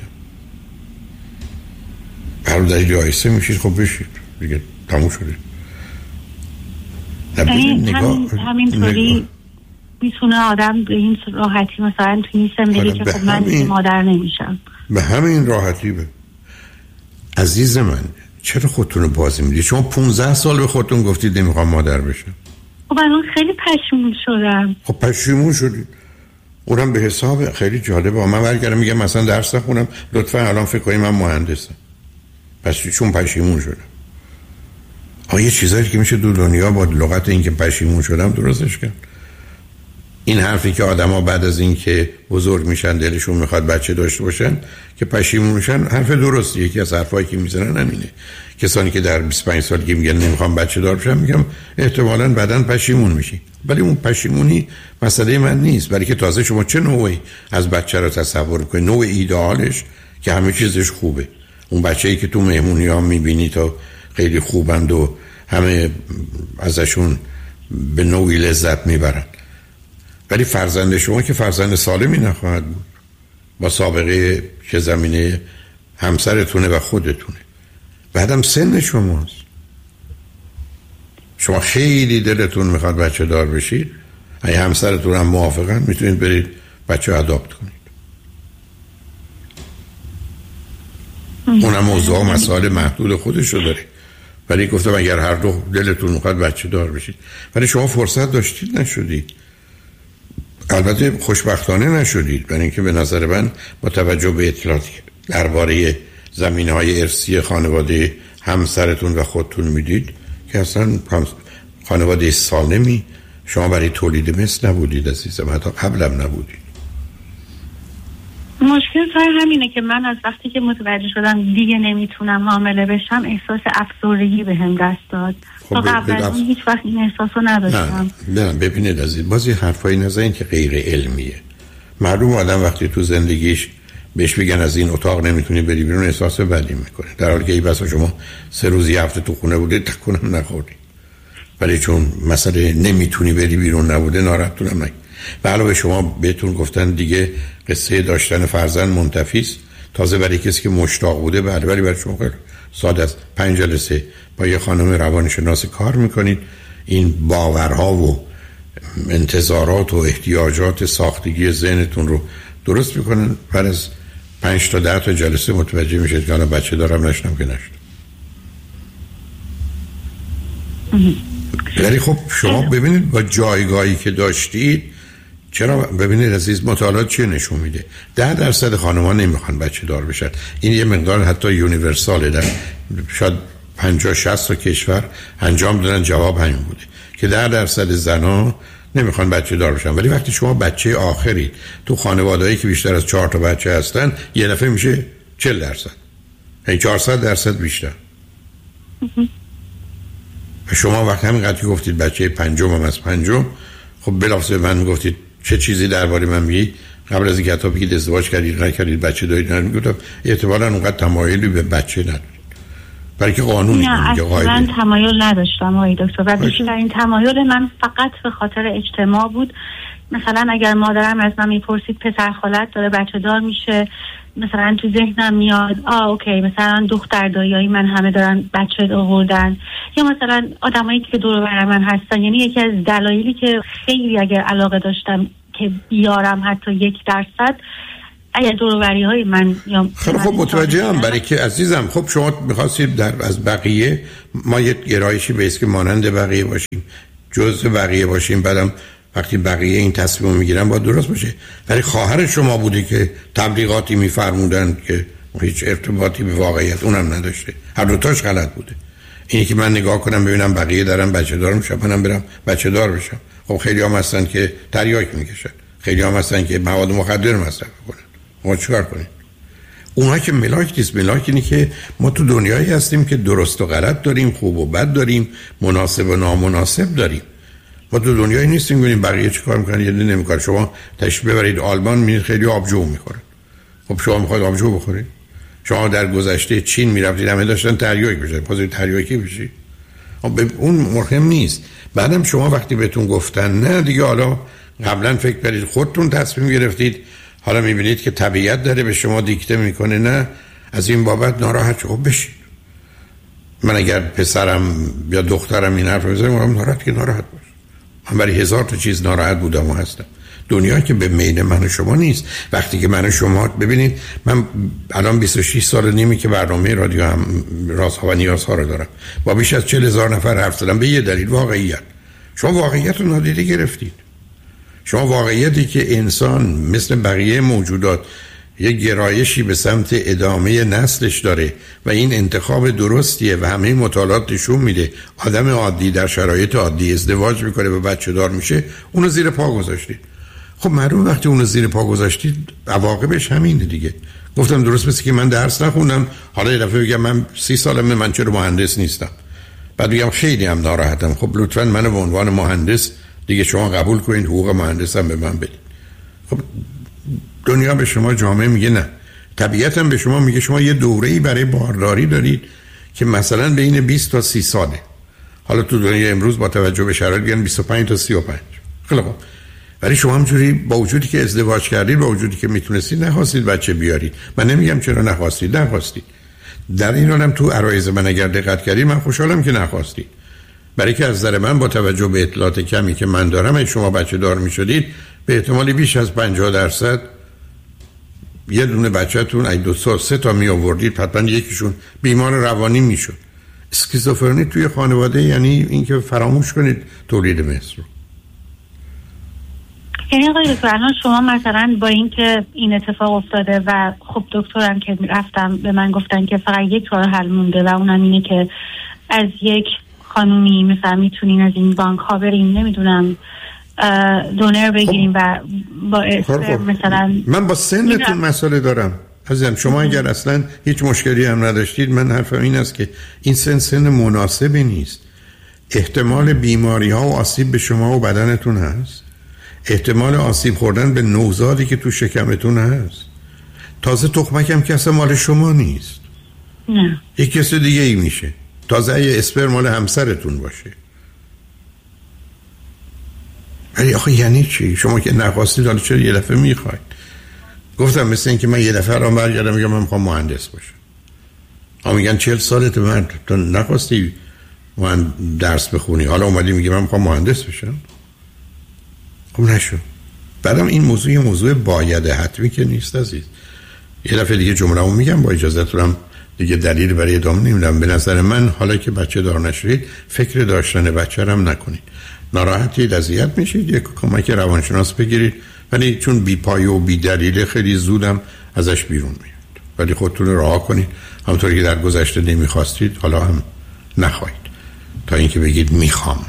هر دلیلی آیسته میشید خب بشید دیگه تموم شده. همینطوری میتونه آدم به این راحتی مثلا تو این سن بگه که خب من دیگه مادر نمیشم. به همین راحتی عزیز من چرا خودتون رو بازی میدید؟ شما 15 سال به خودتون گفتید نمیخوام مادر بشم. خب الان خیلی پشیمون شدم. خب پشیمون شدید. اونم به حساب خیلی جالبه. من برگردم میگم مثلا درس نخونم لطفا الان فکر کنید من مهندسم. پس چون پشیمون شدم. یه چیزایی که میشه دو دنیا با لغت این که پشیمون شدم درستش کرد. این حرفی که آدما بعد از این که بزرگ میشن دلشون میخواد بچه داشته باشن که پشیمون میشن، حرف درسته. یکی از حرفایی که میزنن همینه. کسانی که در 25 سالگی میگن نمیخوام بچه دار بشم، میگم احتمالاً بعداً پشیمون میشی. ولی اون پشیمونی مسئله من نیست. برای که تازه شما چه نوعی از بچه رو تصور کنید؟ نوع ایدئالش که همه چیزش خوبه. اون بچه‌ای که تو مهمونی‌ها می‌بینی تا خیلی خوبند و همه ازشون به نوعی لذت میبرن، ولی فرزند شما که فرزند سالمی نخواهد بود با سابقه که زمینه همسرتونه و خودتونه. بعدم سن شماست. شما خیلی دلتون میخواد بچه دار بشید، اگه همسرتون هم موافقن میتونید برید بچه اداپت کنید. اونم موضوع مسائل محدود خودش رو داره. ولی گفتم اگر هر دو دلتون میخواد بچه دار بشید، ولی شما فرصت داشتید نشدید. البته خوشبختانه نشدید، برای اینکه به نظر من با توجه به اطلاعاتی درباره زمینه‌های ارثی خانواده همسرتون و خودتون میدید که اصلا خانواده سالمی شما برای تولید مثل نبودید عزیزم، حتی قبلم نبودید. مشکل سر همینه که من از وقتی که متوجه شدم دیگه نمیتونم حامله بشم احساس افسردگی بهم دست داد. تا قبل از هیچ وقت این احساسو نداشتم. نه ببینید عزیز، بازی حرفایی نزنید که غیر علمیه. معلوم آدم وقتی تو زندگیش بهش بگن از این اتاق نمیتونی بری بیرون احساس بدی میکنه، در حالی که ای بسا شما 3 روز یه هفته تو خونه بوده تکونم نخوردی، ولی چون مسئله نمیتونی بری بیرون نبوده ناراحتونم نگید. و علاوه شما بهتون گفتن دیگه قصه داشتن فرزند منتفی است، تازه برای کسی که مشتاق بوده. بله، ولی برای شما ساده است. 5 جلسه با یه خانم روانشناس کار میکنید، این باورها و انتظارات و احتیاجات ساختگی ذهنتون رو درست میکنن. بعد از 5 تا 10 تا جلسه متوجه میشید که الان بچه دارم نشدم که نشدم. ولی خب شما ببینید با جایگاهی که داشتید، چرا ببینید عزیز، مطالعات چیه نشون میده؟ 10% خانم‌ها نمیخوان بچه دار بشن. این یه مقدار حتی یونیورساله، در شاید 50-60 تا کشور انجام دادن، جواب همین بوده که 10% زنا نمیخوان بچه دار بشن. ولی وقتی شما بچه آخرید تو خانواده‌ای که بیشتر از 4 تا بچه هستن، یه دفعه میشه 40%، یعنی 400% بیشتر. شما وقتی همینقدر گفتید بچه پنجم هم از پنجم، خب بلافاصله من میگفتید چه چیزی درباره من میگی؟ قبل از اینکه حتی بگید ازدواج کردید نکردید بچه دارید، میگفتم احتمالاً اونقدر تمایلی به بچه ندارید، برای که قانونی میگه من تمایل نداشتم آقای دکتر، و بیشترین تمایل من فقط به خاطر اجتماع بود مثلا اگر مادرم از من میپرسید پسر خالت داره بچه دار میشه، مثلا تو ذهنم میاد اوکی مثلا دختر داییای من همه دارن بچه آوردن، یا مثلا آدمایی که دور و بر من هستن. یعنی یکی از دلایلی که خیلی اگر علاقه داشتم که بیارم حتی 1%، اگر دور و بری های من یا خب متوجهم، برای که عزیزم خب شما می‌خواستید از بقیه ما یه گرایشی به اسم مانند بقیه باشیم، جزء بقیه باشیم، بعدم وقتی بقیه این تصمیم میگیرن باید درست باشه. ولی خواهر شما بوده که تبلیغاتی میفرمودن که هیچ ارتباطی به واقعیت اونم نداشته، هر دوتاش غلط بوده. اینی که من نگاه کنم ببینم بقیه دارن بچه دار میشن منم برم بچه دار بشم. خب خیلی هم هستن که تریاک میکشن، خیلی هم هستن که مواد مخدر مصرف میکنن. ما چیکار کنیم؟ اونها که ملاک نیست. ملاک اینه که ما تو دنیایی هستیم که درست و غلط داریم، خوب و بد داریم، مناسب و نامناسب داریم. ما تو دنیایی نیستیم ببینیم بقیه چیکار میکنن یا نمیکنن. شما تشریف ببرید آلمان میرید خیلی آبجو میخورن. خب شما میخواید آبجو بخورید؟ شما در گذشته چین میرفتید همه داشتن تریاک بشن، خودت تریاکی بشی؟ اون مهم نیست. بعدم شما وقتی بهتون گفتن نه دیگه، حالا قبلا فکر کردید خودتون تصمیم گرفتید، حالا میبینید که طبیعت داره به شما دیکته میکنه، نه از این بابت ناراحت شو بشید. من اگر پسرم یا دخترم این حرف بزنم میگم ناراحت که ناراحت باش. من برای 1000 تا چیز ناراحت بودم و هستم. دنیا که به میل من و شما نیست. وقتی که من و شما ببینید، من الان 26 سال نیمی که برنامه رادیو هم رازها و نیازها رو دارم، با بیش از 40,000 نفر حرف زدم به یه دلیل، واقعیت. شما واقعیت رو نادیده گرفتید. شما واقعیتی که انسان مثل بقیه موجودات یه گرایشی به سمت ادامه نسلش داره و این انتخاب درستیه و همه مطالعات نشون میده آدم عادی در شرایط عادی ازدواج میکنه و بچه دار میشه، اونو زیر پا گذاشتید. خب معلومه وقتی اونو زیر پا گذاشتید عواقبش همینه دیگه. گفتم درست مثل که من درس نخوندم، حالا یه دفعه بگم من 30 سالمه من چرا مهندس نیستم، بعد بگم خیلی هم ناراحتم. خب لطفاً منو به عنوان مهندس دیگه شما قبول کنید، حقوق مهندسم به من بدید. خب دنیا به شما، جامعه میگه نه. طبیعت هم به شما میگه شما یه دوره‌ای برای بارداری دارید که مثلا بین 20 تا 30 ساله. حالا تو دنیا امروز با توجه به شرایط میگن 25 تا 35. خیلی خوب. ولی شما همجوری با وجودی که ازدواج کردید، با وجودی که میتونستید، نخواستید بچه بیارید. من نمیگم چرا نخواستید. در این حالم تو عرایض من اگر دقت کردید، من خوشحالم که نخواستید. برای که از نظر من با توجه به اطلاعات کمی که من دارم، اگه شما بچه دار میشدید به احتمالی بیش از 50% یه دونه بچه‌تون اگه 2 تا 3 تا می آوردید حتما یکیشون بیمار روانی میشد. اسکیزوفرنی توی خانواده یعنی اینکه فراموش کنید تولید مثل رو. یعنی آقای دکتر الان شما مثلا با اینکه این اتفاق افتاده و خب دکترم که رفتم به من گفتن که فقط یک راه حل مونده و اونم اینه که از یک خانومی مثلا میتونین از این بانک ها بریم نمیدونم دونر بگیریم و با مثلا من با سنتون مسئله دارم عزیزم. شما اگر اصلا هیچ مشکلی هم نداشتید، من حرفم این است که این سن مناسبی نیست. احتمال بیماری ها و آسیب به شما و بدنتون هست، احتمال آسیب خوردن به نوزادی که تو شکمتون هست. تازه تخمکم که اصلا مال شما نیست، نه یک کس دیگه ای میشه. تازه یه اسپرم مال همسرتون باشه. ولی آخه یعنی چی؟ شما که نخواستید حالا چرا یه دفعه میخواید؟ گفتم مثل این که من یه دفعه رو برگردم میگم من میخوام مهندس باشم. میگن 40 سالته من تو نخواستی من درس بخونی، حالا اومدی میگی من میخوام مهندس بشم. خب نشو. بعدم این موضوع باید حتمی که نیست عزیز. یه دفعه دیگه جمله‌مو میگم با اجازهتونم، دیگه دلیل برای ادامه نمیدم. به نظر من حالا که بچه دار نشدید فکر داشتن بچه هم نکنید. ناراحتید، اذیت میشید، یک کمک روانشناس بگیرید، ولی چون بی پایه و بی دلیل خیلی زودم ازش بیرون میاد. ولی خودتون رها کنید، همونطوری که در گذشته نمیخواستید حالا هم نخواهید تا اینکه بگید میخوام.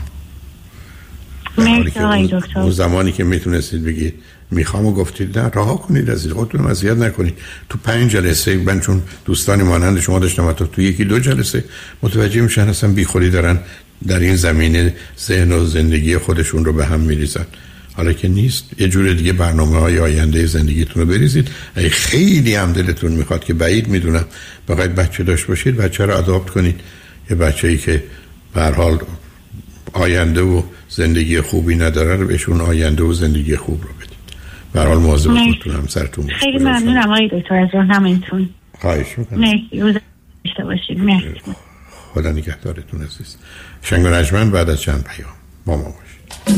اون زمانی که میتونستید بگید میخوام و گفتید نه، رها کنید عزیز، خودتون اذیت نکنید. تو 5 جلسه من چون دوستانی مانند شما داشتم تو 1-2 جلسه متوجه میشن اصلا بیخودی دارن در این زمینه ذهن و زندگی خودشون رو به هم میریزن. حالا که نیست، یه جور دیگه برنامه‌های آینده زندگیتون رو بریزید. اگه خیلی هم دلتون میخواد که بعید میدونم بخواید بچه داشت باشید، بچه رو آداپت کنید. یه بچه‌ای که به هر حال آینده و زندگی خوبی نداره رو بهشون آینده و زندگی خوب رو بدید. به هر حال مواظب خودتون همسرتون باشید. خیلی ممنونم آقای دکتر از راهنماییتون. خواهش می‌کنم. مرسی. روز داشته باشید. مرسی. خدا نگهدارتون عزیز. شنگ و نجمن بعد از چند پیام با ما باشید.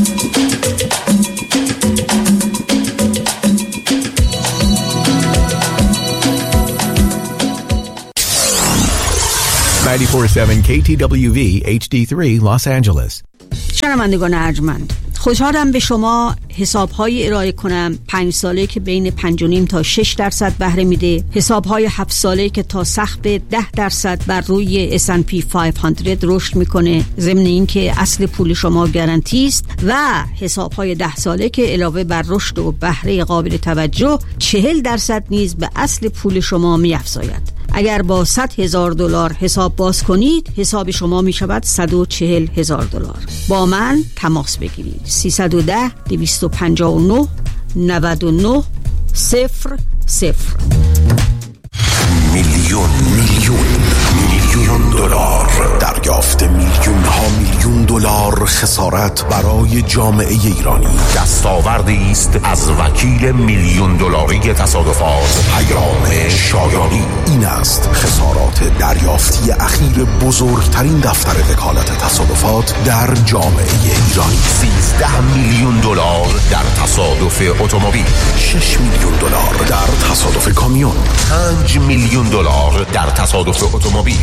94.7 KTWV HD3 Los Angeles. شنوندگان ارجمند، خوشحالم به شما حساب‌های ارائه کنم 5 ساله که بین 5.5 تا 6% بهره میده، حساب‌های 7 ساله که تا سقف 10% بر روی S&P 500 رشد میکنه، ضمن اینکه اصل پول شما گارانتی است، و حساب‌های 10 ساله که علاوه بر رشد و بهره قابل توجه 40% نیز به اصل پول شما می‌افزاید. اگر با $100,000 حساب باز کنید، حساب شما می شود $140,000. با من تماس بگیرید. 310-259-99-00. میلیون دلار دریافت، میلیون ها میلیون دلار خسارت برای جامعه ایرانی. دستاوردی است از وکیل میلیون دلاری تصادفات پیام شایانی. این است خسارات دریافتی اخیر بزرگترین دفتر وکالت تصادفات در جامعه ایرانی. 13 میلیون دلار در تصادف اتومبیل، 6 میلیون دلار در تصادف کامیون، 5 میلیون دلار در تصادف اتومبیل،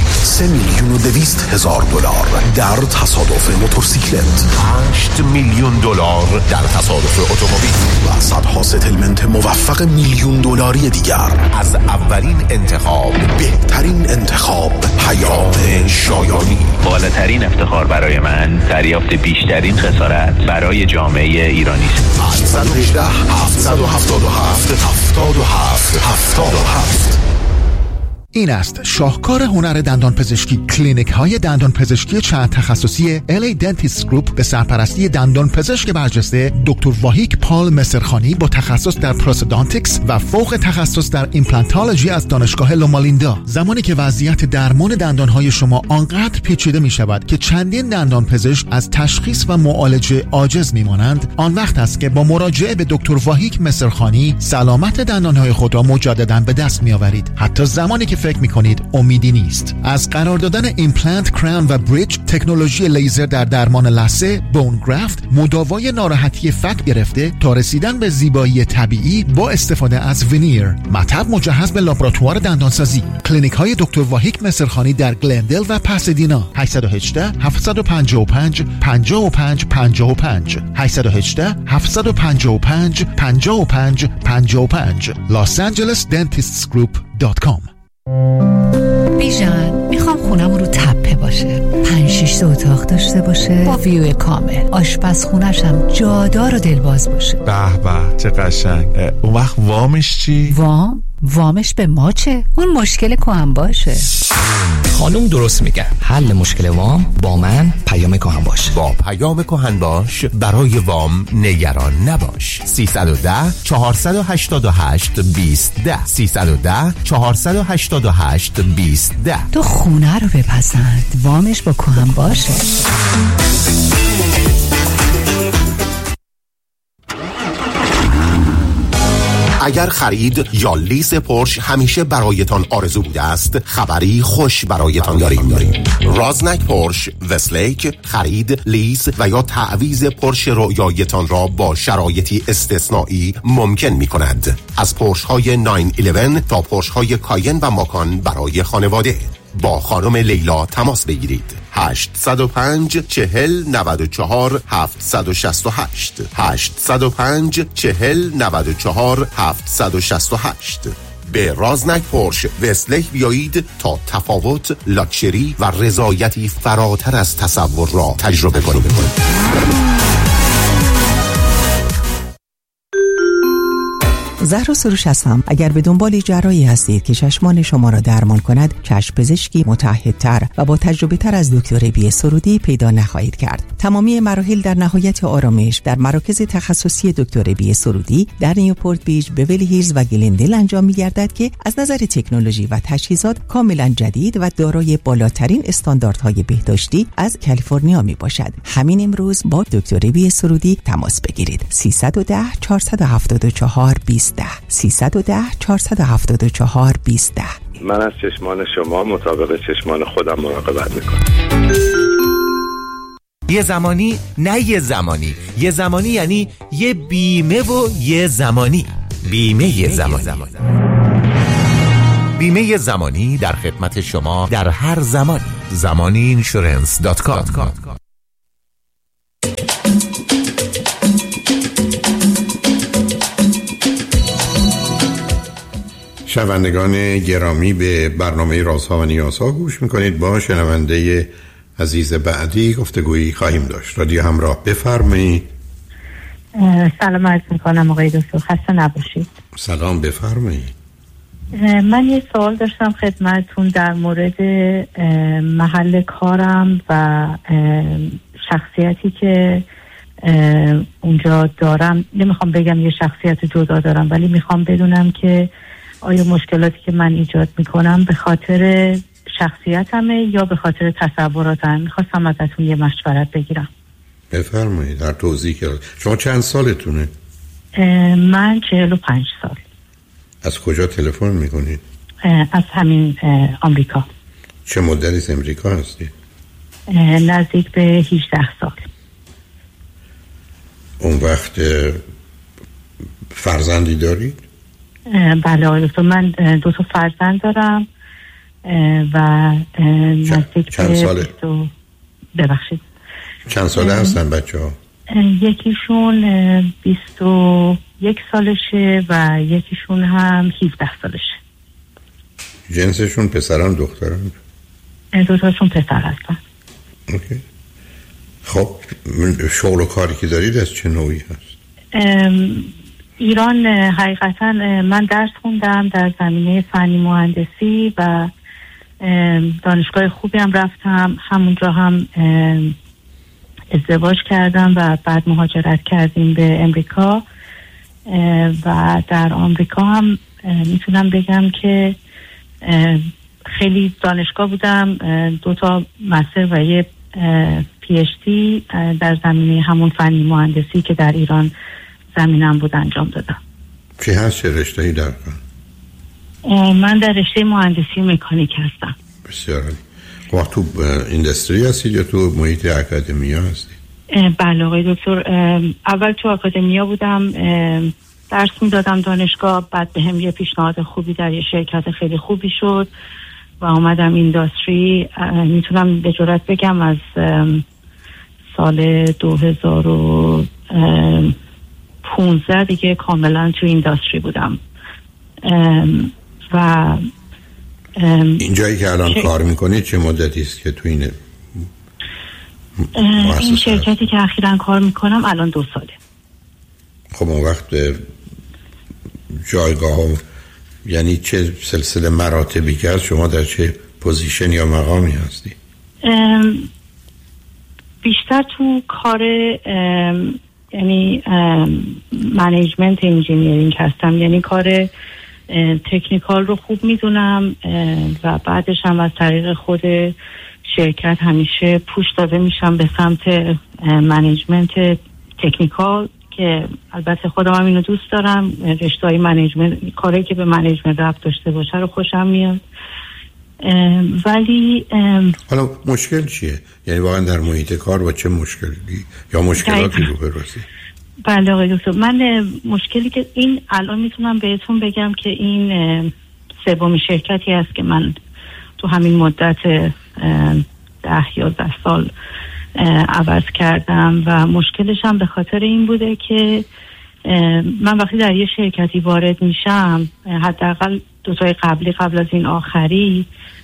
3,200,000 در تصادف موتورسیکلت، 8 میلیون دلار در تصادف اتومبیل و صدها ستلمنت موفق میلیون دلاری دیگر. از اولین انتخاب، بهترین انتخاب، پیام شایانی. بالاترین افتخار برای من دریافت بیشترین خسارت برای جامعه ایرانی است. 818 777 77 77. این است شاهکار هنر دندان پزشکی. کلینیک های دندان پزشکی چند تخصصی LA Dentist Group به سرپرستی دندان پزشک برجسته دکتر واهیک پال مسرخانی با تخصص در پروستودانتیکس و فوق تخصص در ایمپلانتولوژی از دانشگاه لومالیندا. زمانی که وضعیت درمان دندان های شما آنقدر پیچیده می شود که چندین دندان پزشک از تشخیص و معالجه عاجز می مانند، آن وقت است که با مراجعه به دکتر واهیک مسرخانی سلامت دندان های خود را مجددا به دست می آورید، حتی زمانی که فکر میکنید امیدی نیست. از قرار دادن ایمپلنت، کراون و بریج، تکنولوژی لیزر در درمان لثه، بون گرافت، مداوای ناراحتی فک گرفته تا رسیدن به زیبایی طبیعی با استفاده از وینیر، مطب مجهز به لابراتوار دندانسازی. کلینیک های دکتر واهیک مسرخانی در گلندل و پاسادینا. 818 755 55 55 818 755 55 55 losangelesdentistsgroup.com. بیژن، میخوام خونم رو تپه باشه، 5-6 اتاق داشته باشه با ویو کامل، آشپزخونه‌ش هم جادار و دلباز باشه. به به چه قشنگ. اون وقت وامش چی؟ وامش به ما چه؟ اون مشکل کهن باشه. خانم درست میگه، حل مشکل وام با من پیام کهن باش. با پیام کهن باش برای وام نگران نباش. 310 488 2010 310 488 2010. تو خونه رو بپسند، وامش با کهن باشه. اگر خرید یا لیز پورش همیشه برایتان آرزو بوده است، خبری خوش برایتان داریم. رازنک پورش وستلیک خرید، لیز و یا تعویض پورش رویایتان را با شرایطی استثنایی ممکن می کند. از پورش های 911 تا پورش های کاین و ماکان برای خانواده. با خانم لیلا تماس بگیرید. 805 40 94 768 805 40 94 768. به رازنک پورش وستلیک بیایید تا تفاوت، لاکچری و رضایتی فراتر از تصور را تجربه کنید. زهرا سروش هستم. اگر به دنبال جراحی هستید که چشمان شما را درمان کند، چشم پزشکی متعهدتر و با تجربه تر از دکتر بی سرودی پیدا نخواهید کرد. تمامی مراحل در نهایت آرامش در مراکز تخصصی دکتر بی سرودی در نیوپورت بیچ، بیولی هیلز و گلندل انجام می‌گردد که از نظر تکنولوژی و تجهیزات کاملا جدید و دارای بالاترین استانداردهای بهداشتی از کالیفرنیا میباشد. همین امروز با دکتر بی سرودی تماس بگیرید. 310 474 20 310 474 20. من از چشمان شما مطابق چشمان خودم مراقبت میکنم. یه زمانی، نه یه زمانی، یه زمانی یعنی یه بیمه و یه زمانی. بیمه زمانی. بیمه زمانی در خدمت شما در هر زمانی. zamaniinsurance.com. شنوندگان گرامی، به برنامه رازها و نیازها گوش میکنید. با شنونده عزیز بعدی گفتگویی خواهیم داشت. رادیو همراه، بفرمایید. سلام عرض میکنم آقای دکتر، خسته نباشید. سلام، بفرمایید. من یه سوال داشتم خدمتتون در مورد محل کارم و شخصیتی که اونجا دارم. نمیخوام بگم یه شخصیت جدا دارم، ولی میخوام بدونم که آیا مشکلاتی که من ایجاد میکنم به خاطر شخصیتمه یا به خاطر تصوراتم. میخواستم ازتون یه مشورت بگیرم. بفرمایید، در توضیح کرد. شما چند سالتونه؟ من 45 سال. از کجا تلفن میکنید؟ از همین آمریکا. چه مدتی از امریکا هستی؟ نزدیک به 18 سال. اون وقت فرزندی دارید؟ بله آقای دکتر، من 2 تا فرزند دارم و نزدیک چند ساله؟ ببخشید چند ساله هستن بچه ها؟ یکیشون 21 سالشه و یکیشون هم 17 سالشه. جنسشون پسران دختران؟ 2 تاشون پسر هستن. اوکی. خب شغل و کاری که دارید از چه نوعی هست؟ ایران حقیقتا من درس خوندم در زمینه فنی مهندسی و دانشگاه خوبی هم رفتم. همونجا هم ازدواج کردم و بعد مهاجرت کردیم به امریکا و در آمریکا هم میتونم بگم که خیلی دانشگاه بودم. 2 تا مستر و یه PhD در زمینه همون فنی مهندسی که در ایران زمینم بود انجام دادم. چی هست؟ چه رشته‌ای در کار؟ من در رشته مهندسی مکانیک هستم. بسیار عالی. خب تو اینداستری هستید یا تو محیط اکادمیا هستید؟ بله آقای دکتر، اول تو اکادمیا بودم، درس میدادم دانشگاه. بعد به هم یه پیشنهاد خوبی در یه شرکت خیلی خوبی شد و آمدم اینداستری. میتونم به جرات بگم از سال 2015 دیگه کاملا تو اینداستری بودم و این جایی که الان کار میکنید چه مدتی است که تو این شرکتی که اخیراً کار میکنم الان 2 ساله. خب اون وقت جایگاه یعنی چه سلسله مراتبی که هست، شما در چه پوزیشن یا مقامی هستی؟ بیشتر تو کار یعنی منیجمنت انجینیرینگ هستم، یعنی کار تکنیکال رو خوب میدونم و بعدش هم از طریق خود شرکت همیشه پوش داده میشم به سمت منیجمنت تکنیکال که البته خودم هم اینو دوست دارم. رشته‌های منیجمنت، کاری که به منیجمنت ربط داشته باشه رو خوشم میاد. ولی حالا مشکل چیه؟ یعنی واقعا در محیط کار با چه مشکلی یا مشکلاتی روبرو هستی؟ بله آقای دکتر، من مشکلی که این الان میتونم بهتون بگم که این 3مین شرکتی است که من تو همین مدت 10-11 سال عوض کردم و مشکلش هم به خاطر این بوده که من وقتی در یه شرکتی وارد میشم، حداقل 2 تای قبل از این آخری،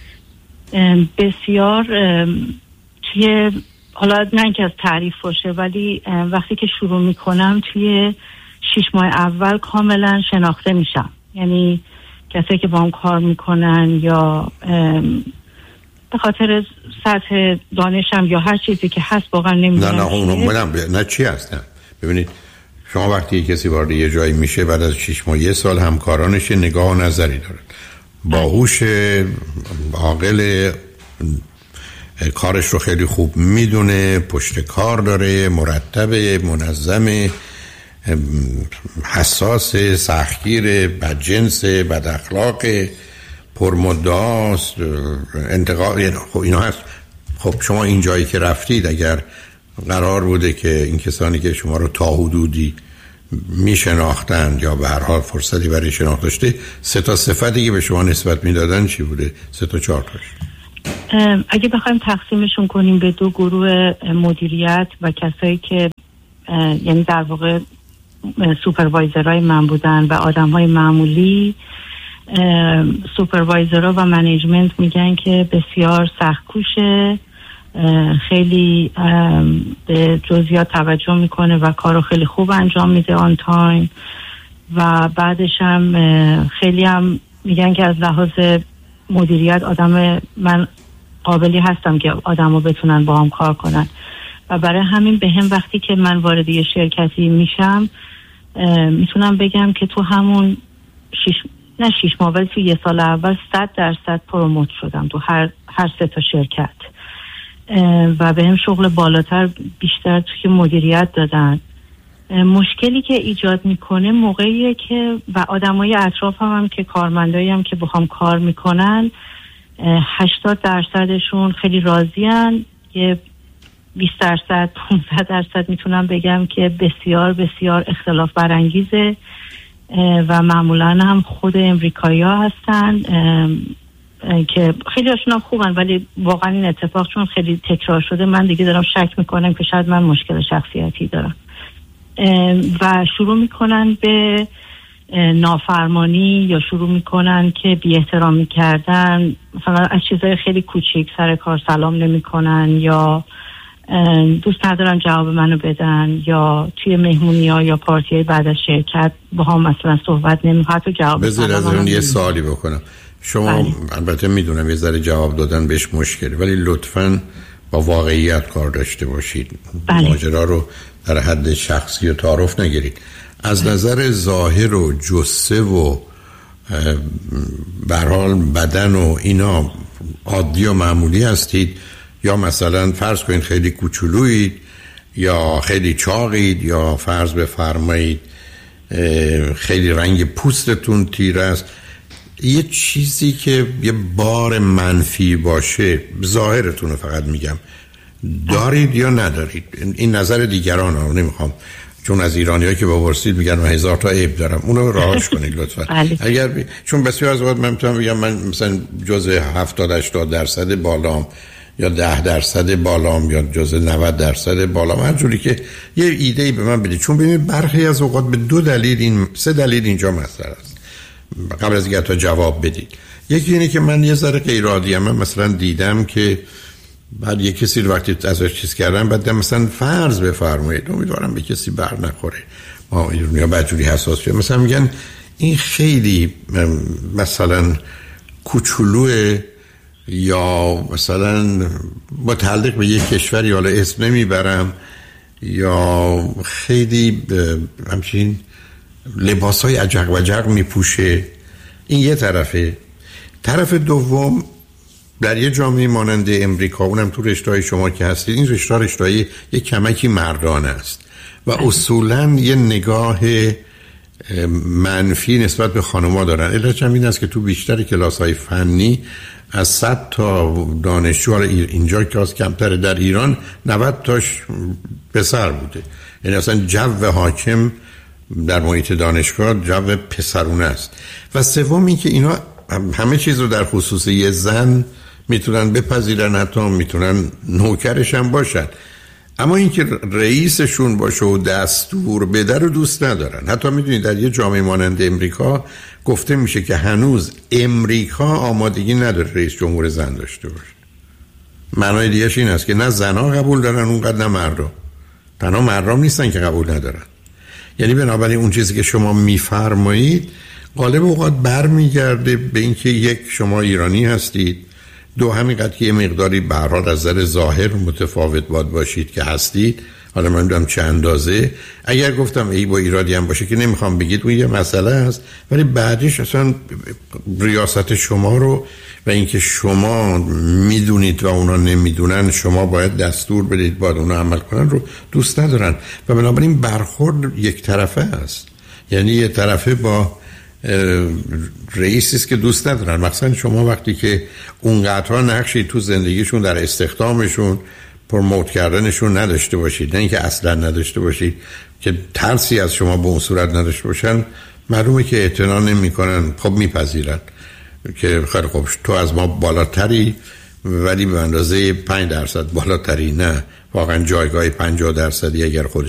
بسیار توی، حالا نه اینکه از تعریف باشه، ولی وقتی که شروع میکنم توی 6 ماه اول کاملا شناخته میشم، یعنی کسایی که با هم کار میکنن یا به خاطر سطح دانشم یا هر چیزی که هست واقعا نمیدونم. نه چی هستن. ببینید شما وقتی کسی وارد یه جایی میشه بعد از 6 ماه 1 سال همکارانش نگاه و نظری دارن، باهوش، عاقل، کارش رو خیلی خوب میدونه، پشت کار داره، مرتبه، منظمه، حساس، سختگیر، بدجنس، بد اخلاق، پرمدعاست، انتقاد، خب اینا هست. خب شما این جایی که رفتید اگر قرار بوده که این کسانی که شما رو تا حدودی میشناختن یا به هر حال فرصتی برای شناخت داشته، 3 تا صفتی که به شما نسبت میدادن چی بوده؟ 3 تا 4 تاش. اگه بخوایم تقسیمشون کنیم به 2 گروه، مدیریت و کسایی که یعنی در واقع سوپروایزرهای من بودن و آدمهای معمولی، سوپروایزرها و منیجمنت میگن که بسیار سخت‌کوشه، خیلی به جزئیات توجه میکنه و کارو خیلی خوب انجام میده آن تایم، و بعدش هم خیلی هم میگن که از لحاظ مدیریت من قابلی هستم که آدمو بتونن با هم کار کنن، و برای همین به هم وقتی که من وارد یه شرکتی میشم میتونم بگم که تو همون 6 ماه ولی تو 1 سال اول 100% پروموت شدم تو هر 3 تا شرکت، و به هم شغل بالاتر بیشتر توی مدیریت دادن. مشکلی که ایجاد میکنه موقعیه که و آدمای اطرافم هم که کارمندایی هم که بخوام کار میکنن 80%شون خیلی راضین، یه 20% 15% میتونم بگم که بسیار بسیار اختلاف برانگیزه و معمولا هم خود امریکایی‌ها هستن که خیلی هاشون هم خوبن، ولی واقعا این اتفاق چون خیلی تکرار شده من دیگه دارم شک میکنم که شاید من مشکل شخصیتی دارم و شروع میکنن به نافرمانی یا شروع میکنن که بی احترامی کردن، مثلا از چیزای خیلی کوچیک سر کار سلام نمیکنن یا دوست ندارن جواب منو بدن یا توی مهمونی‌ها یا پارتی‌های بعد از شرکت با هم مثلا صحبت نمی‌کنن، حتی جواب بذار از اون یه سوالی بکنم. شما البته میدونم یه ذره جواب دادن بهش مشکله، ولی لطفاً با واقعیت کار داشته باشید. ماجرا رو در حد شخصی و تعارف نگیرید. از نظر ظاهر و جثه و به هر حال بدن و اینا عادی و معمولی هستید، یا مثلا فرض کنید خیلی کوچولویید یا خیلی چاقید، یا فرض بفرمایید خیلی رنگ پوستتون تیره است، یه چیزی که یه بار منفی باشه، ظاهرتون رو فقط میگم، دارید یا ندارید؟ این نظر دیگران رو نمیخوام، چون از ایرانی‌ها که بپرسید میگن من 1000 تا عیب دارم، اونو راهش کنید لطفا. اگر چون بسیار از وقت من میتونم بگم من مثلا جزء 70-80% بالام یا 10% بالام یا جزء 90% بالام، هر جوری که یه ایده‌ای به من بدید، چون ببینید برخی از اوقات به 2 دلیل 3 دلیل اینجا مسئله است قبل از اینکه تا جواب بدید. یکی اینه که من یه ذره غیر عادی‌ام. من مثلا دیدم که بعد یه کسی رو وقتی ازش چیز کردن، بعد مثلا فرض بفرمایید، امیدوارم به کسی بر نخوره، ما ایرانی‌ها بدجوری حساس شدیم، مثلا میگن این خیلی مثلا کوچولوه یا مثلا متعلق به یک کشوری، حالا اسم نمیبرم، یا خیلی همچین لباسای عجق و جق میپوشه. این یه طرفه. طرف دوم در یه جامعه مانند امریکا، اونم تو رشته‌های شما که هستید، این رشته‌های یه کمکی مردانه است و اصولاً یه نگاه منفی نسبت به خانم‌ها دارن. علتش هم این است که تو بیشتر کلاس‌های فنی از 100 تا دانشجو، اینجا که از کمتر، در ایران 90 تاش پسر بوده. یعنی اصلا جو حاکم در محیط دانشگاه جو پسرونه است. و سوم این که اینا همه چیز رو در خصوص یه زن میتونن بپذیرن، حتی میتونن نوکرش هم باشن، اما اینکه رئیسشون باشه و دستور بده رو دوست ندارن. حتی میدونید در یه جامعه مانند امریکا گفته میشه که هنوز امریکا آمادگی نداره رئیس جمهور زن داشته باشه. معنای دیگه‌اش این است که نه زنها قبول دارن اونقدر، نه مردم. تنها مردم نیستن که قبول ندارن. یعنی بنابراین اون چیزی که شما میفرمایید غالب اوقات برمیگرده به اینکه یک، شما ایرانی هستید، دو، همینقدر که یه مقداری به هر حال از نظر ظاهر متفاوت باشید که هستید. حالا من میدونم چه اندازه. اگر گفتم ای با ایرادی هم باشه که نمیخوام بگید، اون یه مسئله هست، ولی بعدش اصلا ریاست شما رو و اینکه شما میدونید و اونا نمیدونن، شما باید دستور بدید باید اونا عمل کنن رو دوست ندارن و بنابراین برخورد یک طرفه است. یعنی یه طرفه با رئیسیست که دوست ندارن. مثلا شما وقتی که اونقدرها نقشی تو زندگیشون در استخدامشون، پروموت کردنشون نداشته باشید، نه اینکه اصلا نداشته باشید، که ترسی از شما به اون صورت نداشته باشن، معلومه که اعتنا نمی‌کنن. خب میپذیرن که خیلی خوب تو از ما بالاتری، ولی به اندازه 5% بالاتری نه، واقعا جایگاه 50% اگر خود